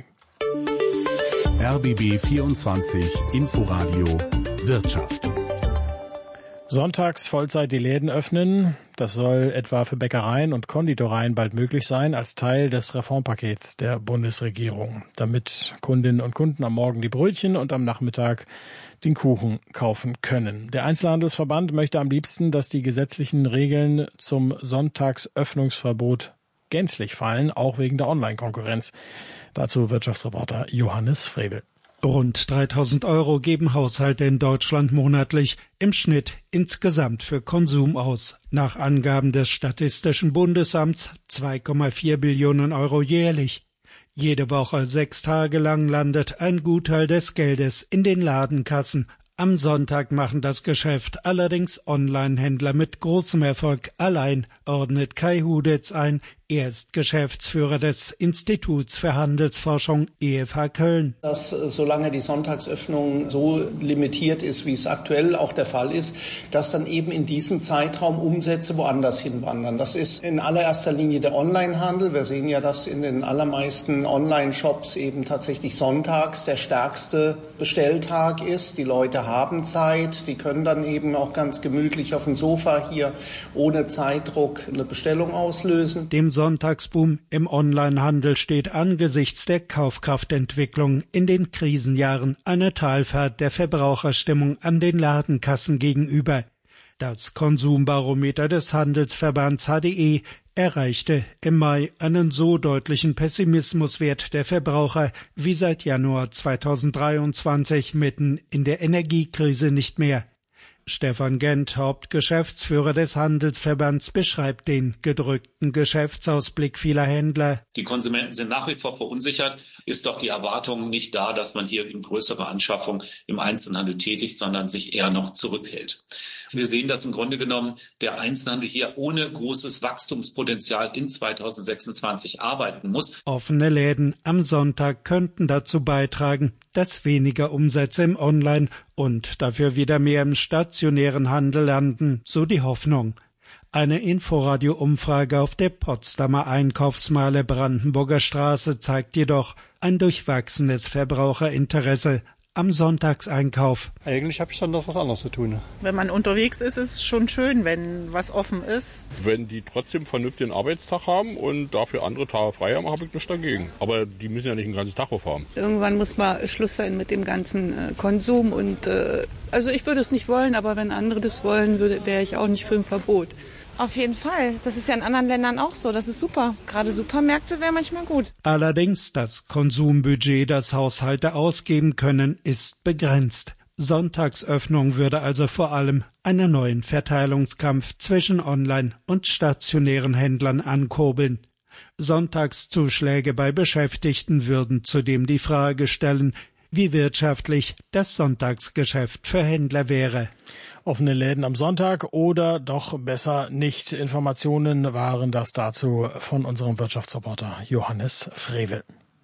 Speaker 3: R B B vierundzwanzig Inforadio Wirtschaft.
Speaker 2: Sonntags Vollzeit die Läden öffnen. Das soll etwa für Bäckereien und Konditoreien bald möglich sein als Teil des Reformpakets der Bundesregierung, damit Kundinnen und Kunden am Morgen die Brötchen und am Nachmittag den Kuchen kaufen können. Der Einzelhandelsverband möchte am liebsten, dass die gesetzlichen Regeln zum Sonntagsöffnungsverbot gänzlich fallen, auch wegen der Online-Konkurrenz. Dazu Wirtschaftsreporter Johannes Frebel.
Speaker 24: Rund dreitausend Euro geben Haushalte in Deutschland monatlich im Schnitt insgesamt für Konsum aus. Nach Angaben des Statistischen Bundesamts zwei Komma vier Billionen Euro jährlich. Jede Woche sechs Tage lang landet ein Gutteil des Geldes in den Ladenkassen. Am Sonntag machen das Geschäft allerdings Online-Händler mit großem Erfolg allein, ordnet Kai Hudetz ein. Er ist Geschäftsführer des Instituts für Handelsforschung E F H Köln.
Speaker 25: Dass solange die Sonntagsöffnung so limitiert ist, wie es aktuell auch der Fall ist, dass dann eben in diesem Zeitraum Umsätze woanders hinwandern. Das ist in allererster Linie der Onlinehandel. Wir sehen ja, dass in den allermeisten Online-Shops eben tatsächlich sonntags der stärkste Bestelltag ist. Die Leute haben Zeit, die können dann eben auch ganz gemütlich auf dem Sofa hier ohne Zeitdruck eine Bestellung auslösen.
Speaker 24: Dem Sonntagsboom im Onlinehandel steht angesichts der Kaufkraftentwicklung in den Krisenjahren eine Talfahrt der Verbraucherstimmung an den Ladenkassen gegenüber. Das Konsumbarometer des Handelsverbands H D E erreichte im Mai einen so deutlichen Pessimismuswert der Verbraucher wie seit Januar zweitausenddreiundzwanzig mitten in der Energiekrise nicht mehr. Stefan Gent, Hauptgeschäftsführer des Handelsverbands, beschreibt den gedrückten Geschäftsausblick vieler Händler.
Speaker 26: Die Konsumenten sind nach wie vor verunsichert. Ist doch die Erwartung nicht da, dass man hier in größere Anschaffung im Einzelhandel tätigt, sondern sich eher noch zurückhält. Wir sehen, dass im Grunde genommen der Einzelhandel hier ohne großes Wachstumspotenzial in zweitausendsechsundzwanzig arbeiten muss.
Speaker 24: Offene Läden am Sonntag könnten dazu beitragen, dass weniger Umsätze im Online- und dafür wieder mehr im stationären Handel landen, so die Hoffnung. Eine Inforadio-Umfrage auf der Potsdamer Einkaufsmeile Brandenburger Straße zeigt jedoch, ein durchwachsenes Verbraucherinteresse am Sonntagseinkauf.
Speaker 4: Eigentlich habe ich dann noch was anderes zu tun.
Speaker 6: Wenn man unterwegs ist, ist es schon schön, wenn was offen ist.
Speaker 7: Wenn die trotzdem einen vernünftigen Arbeitstag haben und dafür andere Tage frei haben, habe ich nichts dagegen. Aber die müssen ja nicht den ganzen Tag aufhaben.
Speaker 8: Irgendwann muss mal Schluss sein mit dem ganzen äh, Konsum. Und äh, also ich würde es nicht wollen, aber wenn andere das wollen, würde, wäre ich auch nicht für ein Verbot.
Speaker 9: Auf jeden Fall. Das ist ja in anderen Ländern auch so. Das ist super. Gerade Supermärkte wäre manchmal gut.
Speaker 24: Allerdings, das Konsumbudget, das Haushalte ausgeben können, ist begrenzt. Sonntagsöffnung würde also vor allem einen neuen Verteilungskampf zwischen Online- und stationären Händlern ankurbeln. Sonntagszuschläge bei Beschäftigten würden zudem die Frage stellen, wie wirtschaftlich das Sonntagsgeschäft für Händler wäre.
Speaker 2: Offene Läden am Sonntag oder doch besser nicht. Informationen waren das dazu von unserem Wirtschaftsreporter Johannes Frevel.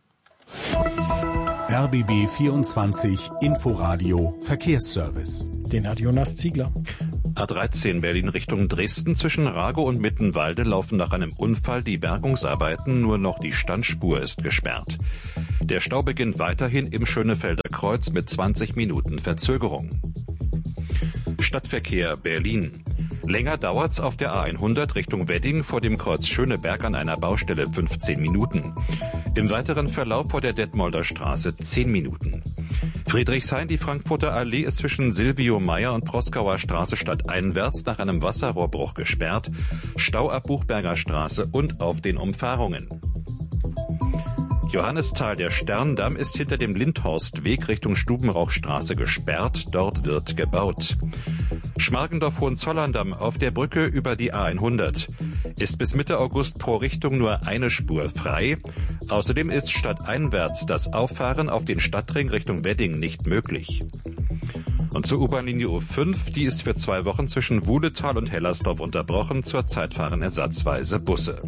Speaker 3: R B B vierundzwanzig Inforadio Verkehrsservice.
Speaker 2: Den hat Jonas Ziegler.
Speaker 18: A dreizehn Berlin Richtung Dresden zwischen Ragow und Mittenwalde laufen nach einem Unfall die Bergungsarbeiten, nur noch die Standspur ist gesperrt. Der Stau beginnt weiterhin im Schönefelder Kreuz mit zwanzig Minuten Verzögerung. Stadtverkehr Berlin. Länger dauert's auf der A hundert Richtung Wedding vor dem Kreuz Schöneberg an einer Baustelle fünfzehn Minuten. Im weiteren Verlauf vor der Detmolder Straße zehn Minuten. Friedrichshain, die Frankfurter Allee ist zwischen Silvio Meyer und Proskauer Straße stadteinwärts nach einem Wasserrohrbruch gesperrt. Stau ab Buchberger Straße und auf den Umfahrungen. Johannisthal, der Sterndamm ist hinter dem Lindhorstweg Richtung Stubenrauchstraße gesperrt. Dort wird gebaut. Schmargendorf-Hohenzollern-Damm auf der Brücke über die A hundert ist bis Mitte August pro Richtung nur eine Spur frei. Außerdem ist stadteinwärts das Auffahren auf den Stadtring Richtung Wedding nicht möglich. Und zur U-Bahn-Linie U fünf, die ist für zwei Wochen zwischen Wuhletal und Hellersdorf unterbrochen. Zurzeit fahren ersatzweise Busse.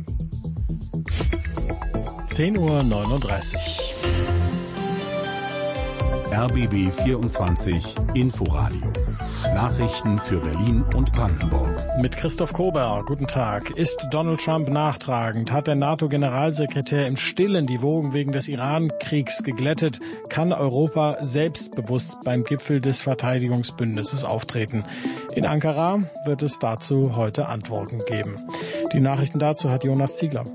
Speaker 2: zehn Uhr neununddreißig.
Speaker 3: R B B vierundzwanzig Inforadio. Nachrichten für Berlin und Brandenburg.
Speaker 2: Mit Christoph Kober, guten Tag. Ist Donald Trump nachtragend? Hat der NATO-Generalsekretär im Stillen die Wogen wegen des Iran-Kriegs geglättet? Kann Europa selbstbewusst beim Gipfel des Verteidigungsbündnisses auftreten? In Ankara wird es dazu heute Antworten geben. Die Nachrichten dazu hat Jonas Ziegler.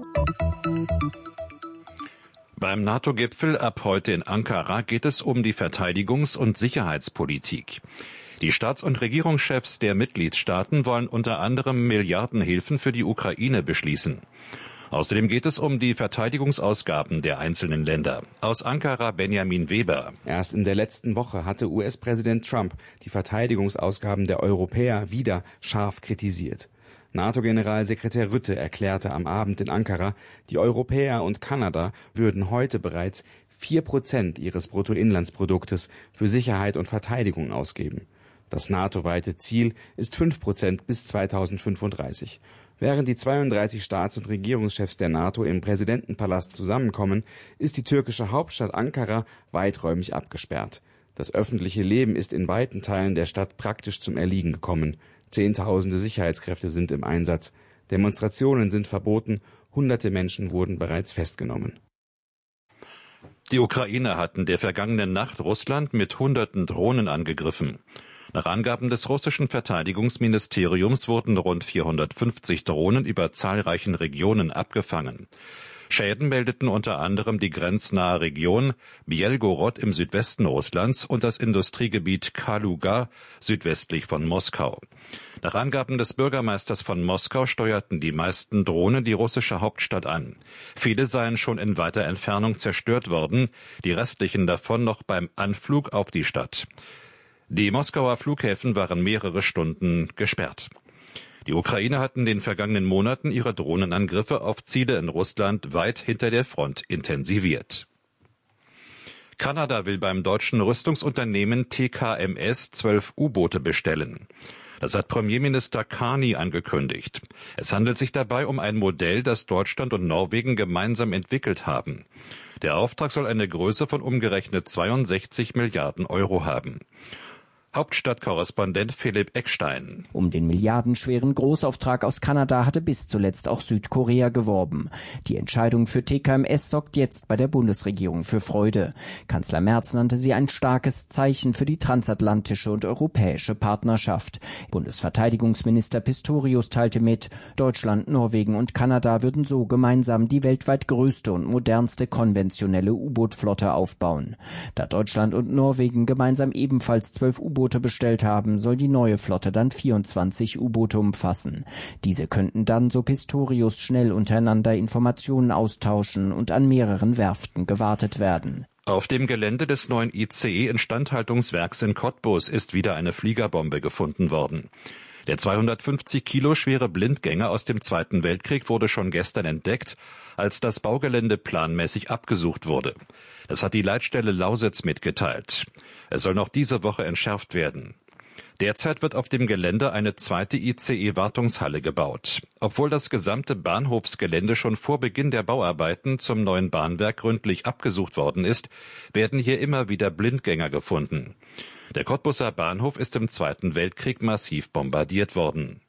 Speaker 18: Beim NATO-Gipfel ab heute in Ankara geht es um die Verteidigungs- und Sicherheitspolitik. Die Staats- und Regierungschefs der Mitgliedstaaten wollen unter anderem Milliardenhilfen für die Ukraine beschließen. Außerdem geht es um die Verteidigungsausgaben der einzelnen Länder. Aus Ankara Benjamin Weber.
Speaker 10: Erst in der letzten Woche hatte U S-Präsident Trump die Verteidigungsausgaben der Europäer wieder scharf kritisiert. NATO-Generalsekretär Rutte erklärte am Abend in Ankara, die Europäer und Kanada würden heute bereits vier Prozent ihres Bruttoinlandsproduktes für Sicherheit und Verteidigung ausgeben. Das NATO-weite Ziel ist fünf Prozent bis zweitausendfünfunddreißig. Während die zweiunddreißig Staats- und Regierungschefs der NATO im Präsidentenpalast zusammenkommen, ist die türkische Hauptstadt Ankara weiträumig abgesperrt. Das öffentliche Leben ist in weiten Teilen der Stadt praktisch zum Erliegen gekommen. Zehntausende Sicherheitskräfte sind im Einsatz. Demonstrationen sind verboten. Hunderte Menschen wurden bereits festgenommen.
Speaker 18: Die Ukrainer hatten der vergangenen Nacht Russland mit hunderten Drohnen angegriffen. Nach Angaben des russischen Verteidigungsministeriums wurden rund vierhundertfünfzig Drohnen über zahlreichen Regionen abgefangen. Schäden meldeten unter anderem die grenznahe Region Bielgorod im Südwesten Russlands und das Industriegebiet Kaluga südwestlich von Moskau. Nach Angaben des Bürgermeisters von Moskau steuerten die meisten Drohnen die russische Hauptstadt an. Viele seien schon in weiter Entfernung zerstört worden, die restlichen davon noch beim Anflug auf die Stadt. Die Moskauer Flughäfen waren mehrere Stunden gesperrt. Die Ukrainer hatten in den vergangenen Monaten ihre Drohnenangriffe auf Ziele in Russland weit hinter der Front intensiviert. Kanada will beim deutschen Rüstungsunternehmen T K M S zwölf U-Boote bestellen. Das hat Premierminister Carney angekündigt. Es handelt sich dabei um ein Modell, das Deutschland und Norwegen gemeinsam entwickelt haben. Der Auftrag soll eine Größe von umgerechnet zweiundsechzig Milliarden Euro haben. Hauptstadtkorrespondent Philipp Eckstein.
Speaker 11: Um den milliardenschweren Großauftrag aus Kanada hatte bis zuletzt auch Südkorea geworben. Die Entscheidung für T K M S sorgt jetzt bei der Bundesregierung für Freude. Kanzler Merz nannte sie ein starkes Zeichen für die transatlantische und europäische Partnerschaft. Bundesverteidigungsminister Pistorius teilte mit, Deutschland, Norwegen und Kanada würden so gemeinsam die weltweit größte und modernste konventionelle U-Boot-Flotte aufbauen. Da Deutschland und Norwegen gemeinsam ebenfalls zwölf U-Boote bestellt haben, soll die neue Flotte dann vierundzwanzig U-Boote umfassen. Diese könnten dann, so Pistorius, schnell untereinander Informationen austauschen und an mehreren Werften gewartet werden.
Speaker 18: Auf dem Gelände des neuen I C E-Instandhaltungswerks in Cottbus ist wieder eine Fliegerbombe gefunden worden. Der zweihundertfünfzig Kilo schwere Blindgänger aus dem Zweiten Weltkrieg wurde schon gestern entdeckt, als das Baugelände planmäßig abgesucht wurde. Das hat die Leitstelle Lausitz mitgeteilt. Es soll noch diese Woche entschärft werden. Derzeit wird auf dem Gelände eine zweite I C E-Wartungshalle gebaut. Obwohl das gesamte Bahnhofsgelände schon vor Beginn der Bauarbeiten zum neuen Bahnwerk gründlich abgesucht worden ist, werden hier immer wieder Blindgänger gefunden. Der Cottbuser Bahnhof ist im Zweiten Weltkrieg massiv bombardiert worden.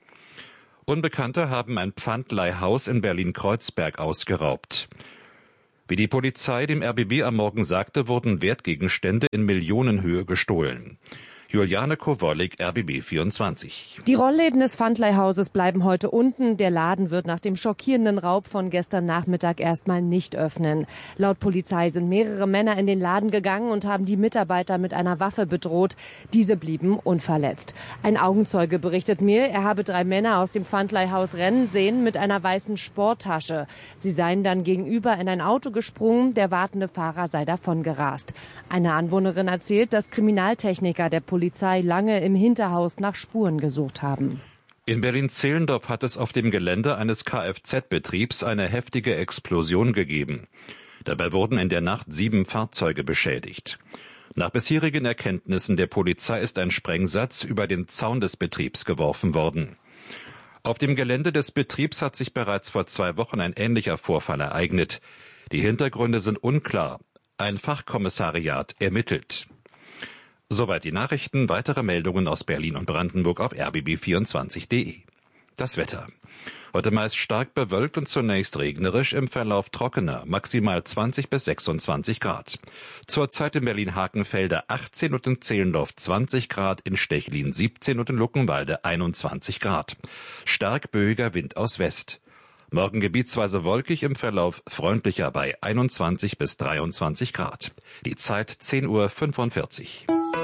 Speaker 18: Unbekannte haben ein Pfandleihhaus in Berlin-Kreuzberg ausgeraubt. Wie die Polizei dem R B B am Morgen sagte, wurden Wertgegenstände in Millionenhöhe gestohlen. Juliane Kowollik, R B B vierundzwanzig.
Speaker 12: Die Rollläden des Pfandleihhauses bleiben heute unten. Der Laden wird nach dem schockierenden Raub von gestern Nachmittag erstmal nicht öffnen. Laut Polizei sind mehrere Männer in den Laden gegangen und haben die Mitarbeiter mit einer Waffe bedroht. Diese blieben unverletzt. Ein Augenzeuge berichtet mir, er habe drei Männer aus dem Pfandleihhaus rennen sehen mit einer weißen Sporttasche. Sie seien dann gegenüber in ein Auto gesprungen, der wartende Fahrer sei davongerast. Eine Anwohnerin erzählt, dass Kriminaltechniker der Polizei Polizei lange im Hinterhaus nach Spuren gesucht haben.
Speaker 18: In Berlin-Zehlendorf hat es auf dem Gelände eines Kfz-Betriebs eine heftige Explosion gegeben. Dabei wurden in der Nacht sieben Fahrzeuge beschädigt. Nach bisherigen Erkenntnissen der Polizei ist ein Sprengsatz über den Zaun des Betriebs geworfen worden. Auf dem Gelände des Betriebs hat sich bereits vor zwei Wochen ein ähnlicher Vorfall ereignet. Die Hintergründe sind unklar. Ein Fachkommissariat ermittelt. Soweit die Nachrichten. Weitere Meldungen aus Berlin und Brandenburg auf r b b vierundzwanzig punkt d e. Das Wetter. Heute meist stark bewölkt und zunächst regnerisch, im Verlauf trockener, maximal zwanzig bis sechsundzwanzig Grad. Zurzeit in Berlin-Hakenfelde achtzehn und in Zehlendorf zwanzig Grad, in Stechlin siebzehn und in Luckenwalde einundzwanzig Grad. Stark böiger Wind aus West. Morgen gebietsweise wolkig, im Verlauf freundlicher bei einundzwanzig bis dreiundzwanzig Grad. Die Zeit zehn Uhr fünfundvierzig.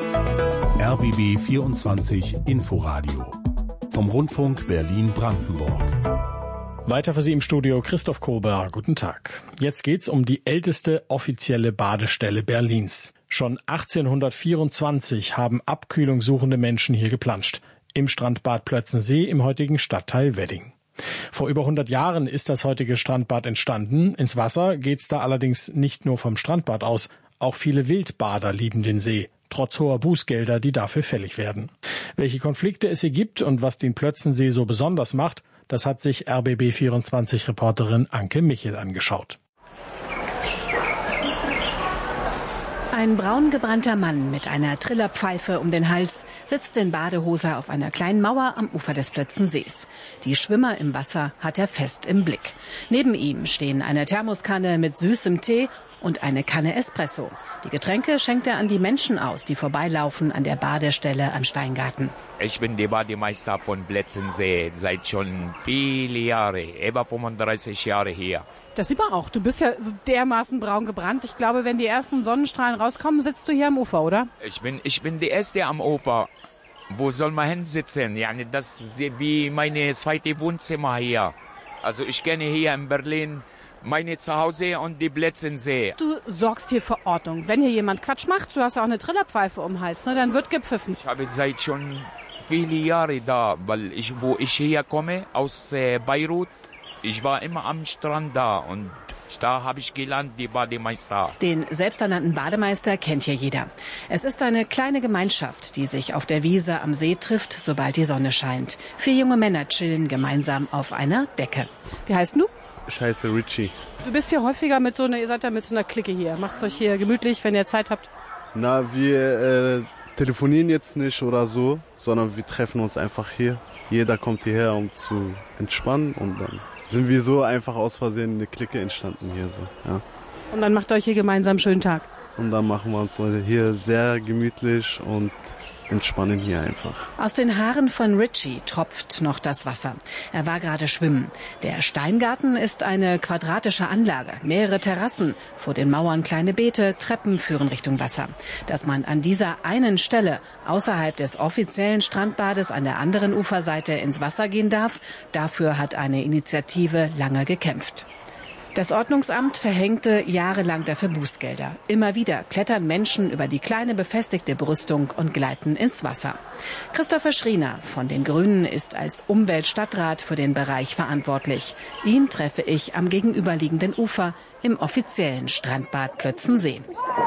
Speaker 3: R B B vierundzwanzig Inforadio vom Rundfunk Berlin-Brandenburg.
Speaker 2: Weiter für Sie im Studio Christoph Kober. Guten Tag. Jetzt geht's um die älteste offizielle Badestelle Berlins. Schon achtzehnhundertvierundzwanzig haben abkühlungssuchende Menschen hier geplanscht. Im Strandbad Plötzensee im heutigen Stadtteil Wedding. Vor über hundert Jahren ist das heutige Strandbad entstanden. Ins Wasser geht's da allerdings nicht nur vom Strandbad aus. Auch viele Wildbader lieben den See, trotz hoher Bußgelder, die dafür fällig werden. Welche Konflikte es hier gibt und was den Plötzensee so besonders macht, das hat sich R B B vierundzwanzig-Reporterin Anke Michel angeschaut.
Speaker 13: Ein braungebrannter Mann mit einer Trillerpfeife um den Hals sitzt in Badehose auf einer kleinen Mauer am Ufer des Plötzensees. Die Schwimmer im Wasser hat er fest im Blick. Neben ihm stehen eine Thermoskanne mit süßem Tee und eine Kanne Espresso. Die Getränke schenkt er an die Menschen aus, die vorbeilaufen an der Badestelle am Steingarten.
Speaker 14: Ich bin der Bademeister von Plötzensee seit schon viele Jahre, über fünfunddreißig Jahre her.
Speaker 15: Das sieht man auch. Du bist ja so dermaßen braun gebrannt. Ich glaube, wenn die ersten Sonnenstrahlen rauskommen, sitzt du hier am Ufer, oder?
Speaker 14: Ich bin, ich bin der Erste am Ufer. Wo soll man hinsitzen? Ja, das ist wie meine zweite Wohnzimmer hier. Also ich kenne hier in Berlin meine Zuhause und die Plötzensee.
Speaker 15: Du sorgst hier für Ordnung. Wenn hier jemand Quatsch macht, du hast ja auch eine Trillerpfeife um den Hals, ne, dann wird gepfiffen.
Speaker 14: Ich habe seit schon viele Jahre da, weil ich, wo ich herkomme, aus äh, Beirut, ich war immer am Strand da und da habe ich gelernt, die Bademeister.
Speaker 13: Den selbsternannten Bademeister kennt hier jeder. Es ist eine kleine Gemeinschaft, die sich auf der Wiese am See trifft, sobald die Sonne scheint. Vier junge Männer chillen gemeinsam auf einer Decke.
Speaker 15: Wie heißt du?
Speaker 16: Ich heiße Richie.
Speaker 15: Du bist hier häufiger mit so einer, ihr seid ja mit so einer Clique hier. Macht's euch hier gemütlich, wenn ihr Zeit habt?
Speaker 16: Na, wir äh,
Speaker 1: telefonieren jetzt nicht oder so, sondern wir treffen uns einfach hier. Jeder kommt hierher, um zu entspannen und dann sind wir so einfach aus Versehen eine Clique entstanden hier so. Ja.
Speaker 15: Und dann macht ihr euch hier gemeinsam einen schönen Tag.
Speaker 1: Und dann machen wir uns hier sehr gemütlich und entspannen hier einfach.
Speaker 13: Aus den Haaren von Richie tropft noch das Wasser. Er war gerade schwimmen. Der Steingarten ist eine quadratische Anlage, mehrere Terrassen, vor den Mauern kleine Beete, Treppen führen Richtung Wasser. Dass man an dieser einen Stelle außerhalb des offiziellen Strandbades an der anderen Uferseite ins Wasser gehen darf, dafür hat eine Initiative lange gekämpft. Das Ordnungsamt verhängte jahrelang dafür Bußgelder. Immer wieder klettern Menschen über die kleine befestigte Brüstung und gleiten ins Wasser. Christopher Schriener von den Grünen ist als Umweltstadtrat für den Bereich verantwortlich. Ihn treffe ich am gegenüberliegenden Ufer im offiziellen Strandbad Plötzensee.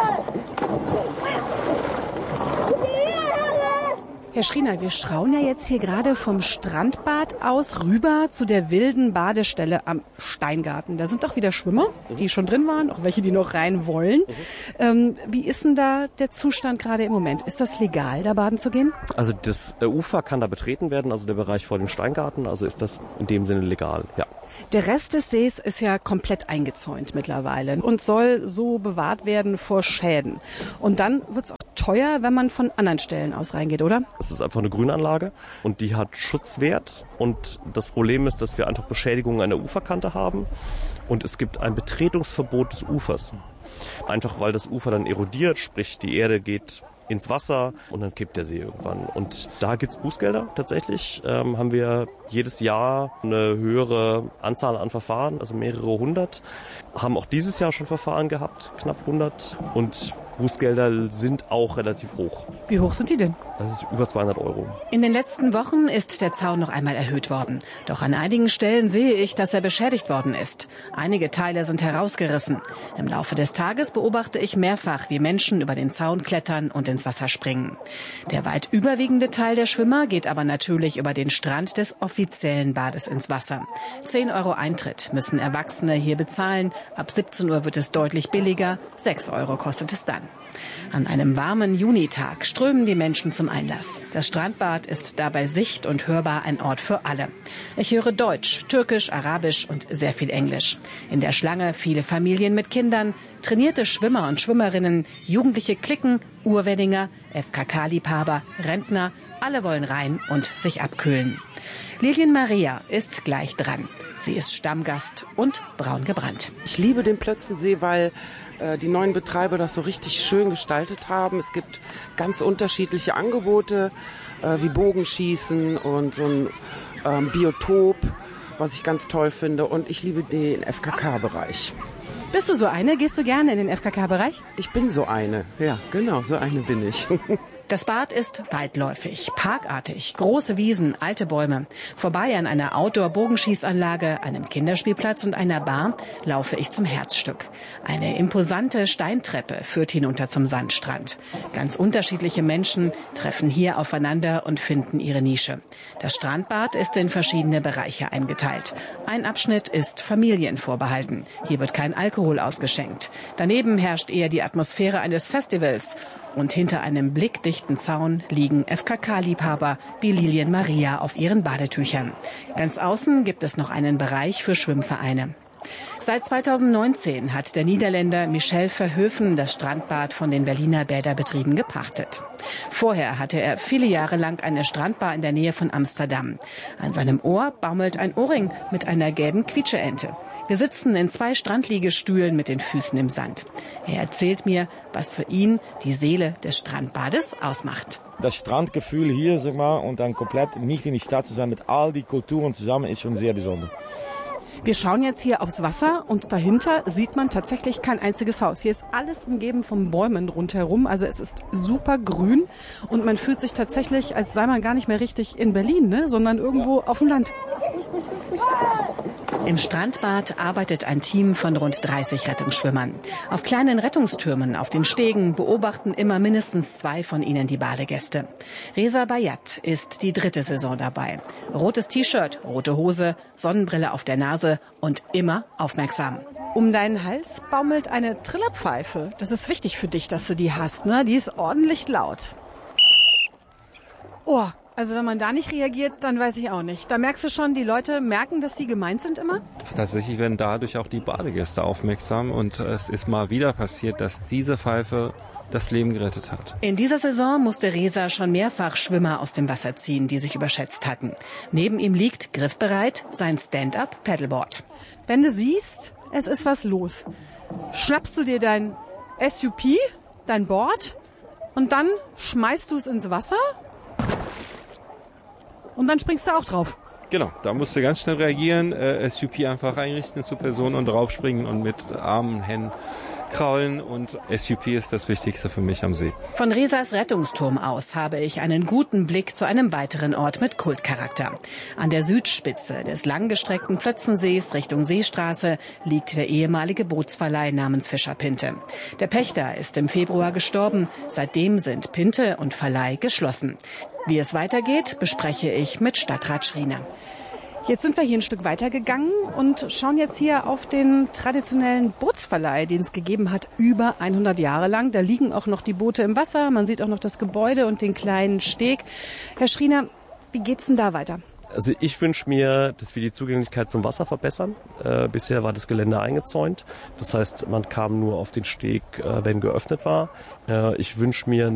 Speaker 15: Herr Schriener, wir schauen ja jetzt hier gerade vom Strandbad aus rüber zu der wilden Badestelle am Steingarten. Da sind doch wieder Schwimmer, die schon drin waren, auch welche, die noch rein wollen. Ähm, wie ist denn da der Zustand gerade im Moment? Ist das legal, da baden zu gehen?
Speaker 5: Also das Ufer kann da betreten werden, also der Bereich vor dem Steingarten, also ist das in dem Sinne legal, ja.
Speaker 15: Der Rest des Sees ist ja komplett eingezäunt mittlerweile und soll so bewahrt werden vor Schäden. Und dann wird's auch teuer, wenn man von anderen Stellen aus reingeht, oder?
Speaker 5: Es ist einfach eine Grünanlage und die hat Schutzwert. Und das Problem ist, dass wir einfach Beschädigungen an der Uferkante haben und es gibt ein Betretungsverbot des Ufers. Einfach weil das Ufer dann erodiert, sprich die Erde geht ins Wasser und dann kippt der See irgendwann. Und da gibt's Bußgelder tatsächlich. Ähm, haben wir jedes Jahr eine höhere Anzahl an Verfahren, also mehrere hundert. Haben auch dieses Jahr schon Verfahren gehabt, knapp hundert. Und Bußgelder sind auch relativ hoch.
Speaker 15: Wie hoch sind die denn?
Speaker 5: Das ist über zweihundert Euro.
Speaker 13: In den letzten Wochen ist der Zaun noch einmal erhöht worden. Doch an einigen Stellen sehe ich, dass er beschädigt worden ist. Einige Teile sind herausgerissen. Im Laufe des Tages beobachte ich mehrfach, wie Menschen über den Zaun klettern und ins Wasser springen. Der weit überwiegende Teil der Schwimmer geht aber natürlich über den Strand des offiziellen Bades ins Wasser. zehn Euro Eintritt müssen Erwachsene hier bezahlen. Ab siebzehn Uhr wird es deutlich billiger. sechs Euro kostet es dann. An einem warmen Junitag strömen die Menschen zum Einlass. Das Strandbad ist dabei sicht- und hörbar ein Ort für alle. Ich höre Deutsch, Türkisch, Arabisch und sehr viel Englisch. In der Schlange viele Familien mit Kindern, trainierte Schwimmer und Schwimmerinnen, jugendliche Cliquen, Urweddinger, F K K-Liebhaber, Rentner. Alle wollen rein und sich abkühlen. Lilian Maria ist gleich dran. Sie ist Stammgast und braun gebrannt.
Speaker 16: Ich liebe den Plötzensee, weil äh, die neuen Betreiber das so richtig schön gestaltet haben. Es gibt ganz unterschiedliche Angebote, äh, wie Bogenschießen und so ein ähm, Biotop, was ich ganz toll finde. Und ich liebe den F K K-Bereich.
Speaker 15: Bist du so eine? Gehst du gerne in den F K K-Bereich?
Speaker 16: Ich bin so eine, ja, genau, so eine bin ich.
Speaker 13: Das Bad ist weitläufig, parkartig, große Wiesen, alte Bäume. Vorbei an einer Outdoor-Bogenschießanlage, einem Kinderspielplatz und einer Bar laufe ich zum Herzstück. Eine imposante Steintreppe führt hinunter zum Sandstrand. Ganz unterschiedliche Menschen treffen hier aufeinander und finden ihre Nische. Das Strandbad ist in verschiedene Bereiche eingeteilt. Ein Abschnitt ist Familien vorbehalten. Hier wird kein Alkohol ausgeschenkt. Daneben herrscht eher die Atmosphäre eines Festivals. Und hinter einem blickdichten Zaun liegen F K K-Liebhaber wie Lilian Maria auf ihren Badetüchern. Ganz außen gibt es noch einen Bereich für Schwimmvereine. Seit zweitausendneunzehn hat der Niederländer Michel Verhoeven das Strandbad von den Berliner Bäderbetrieben gepachtet. Vorher hatte er viele Jahre lang eine Strandbar in der Nähe von Amsterdam. An seinem Ohr baumelt ein Ohrring mit einer gelben Quietscheente. Wir sitzen in zwei Strandliegestühlen mit den Füßen im Sand. Er erzählt mir, was für ihn die Seele des Strandbades ausmacht.
Speaker 17: Das Strandgefühl hier, sag mal, und dann komplett nicht in die Stadt zu sein mit all die Kulturen zusammen, ist schon sehr besonders.
Speaker 15: Wir schauen jetzt hier aufs Wasser und dahinter sieht man tatsächlich kein einziges Haus. Hier ist alles umgeben von Bäumen rundherum, also es ist super grün und man fühlt sich tatsächlich, als sei man gar nicht mehr richtig in Berlin, ne, sondern irgendwo auf dem Land.
Speaker 13: Im Strandbad arbeitet ein Team von rund dreißig Rettungsschwimmern. Auf kleinen Rettungstürmen auf den Stegen beobachten immer mindestens zwei von ihnen die Badegäste. Reza Bayat ist die dritte Saison dabei. Rotes T-Shirt, rote Hose, Sonnenbrille auf der Nase und immer aufmerksam.
Speaker 15: Um deinen Hals baumelt eine Trillerpfeife. Das ist wichtig für dich, dass du die hast, ne? Die ist ordentlich laut. Oh, also wenn man da nicht reagiert, dann weiß ich auch nicht. Da merkst du schon, die Leute merken, dass sie gemeint sind immer?
Speaker 19: Tatsächlich werden dadurch auch die Badegäste aufmerksam und es ist mal wieder passiert, dass diese Pfeife das Leben gerettet hat.
Speaker 13: In dieser Saison musste Reza schon mehrfach Schwimmer aus dem Wasser ziehen, die sich überschätzt hatten. Neben ihm liegt, griffbereit, sein Stand-up-Paddleboard.
Speaker 15: Wenn du siehst, es ist was los, schnappst du dir dein S U P, dein Board und dann schmeißt du es ins Wasser und dann springst du auch drauf.
Speaker 19: Genau, da musst du ganz schnell reagieren, äh, S U P einfach einrichten zur Person und draufspringen und mit Armen, Händen kraulen und S U P ist das Wichtigste für mich am See.
Speaker 13: Von Rezas Rettungsturm aus habe ich einen guten Blick zu einem weiteren Ort mit Kultcharakter. An der Südspitze des langgestreckten Plötzensees Richtung Seestraße liegt der ehemalige Bootsverleih namens Fischer Pinte. Der Pächter ist im Februar gestorben. Seitdem sind Pinte und Verleih geschlossen. Wie es weitergeht, bespreche ich mit Stadtrat Schriener.
Speaker 15: Jetzt sind wir hier ein Stück weitergegangen und schauen jetzt hier auf den traditionellen Bootsverleih, den es gegeben hat, über hundert Jahre lang. Da liegen auch noch die Boote im Wasser, man sieht auch noch das Gebäude und den kleinen Steg. Herr Schriener, wie geht's denn da weiter?
Speaker 5: Also ich wünsche mir, dass wir die Zugänglichkeit zum Wasser verbessern. Äh, bisher war das Gelände eingezäunt. Das heißt, man kam nur auf den Steg, äh, wenn geöffnet war. Äh, ich wünsche mir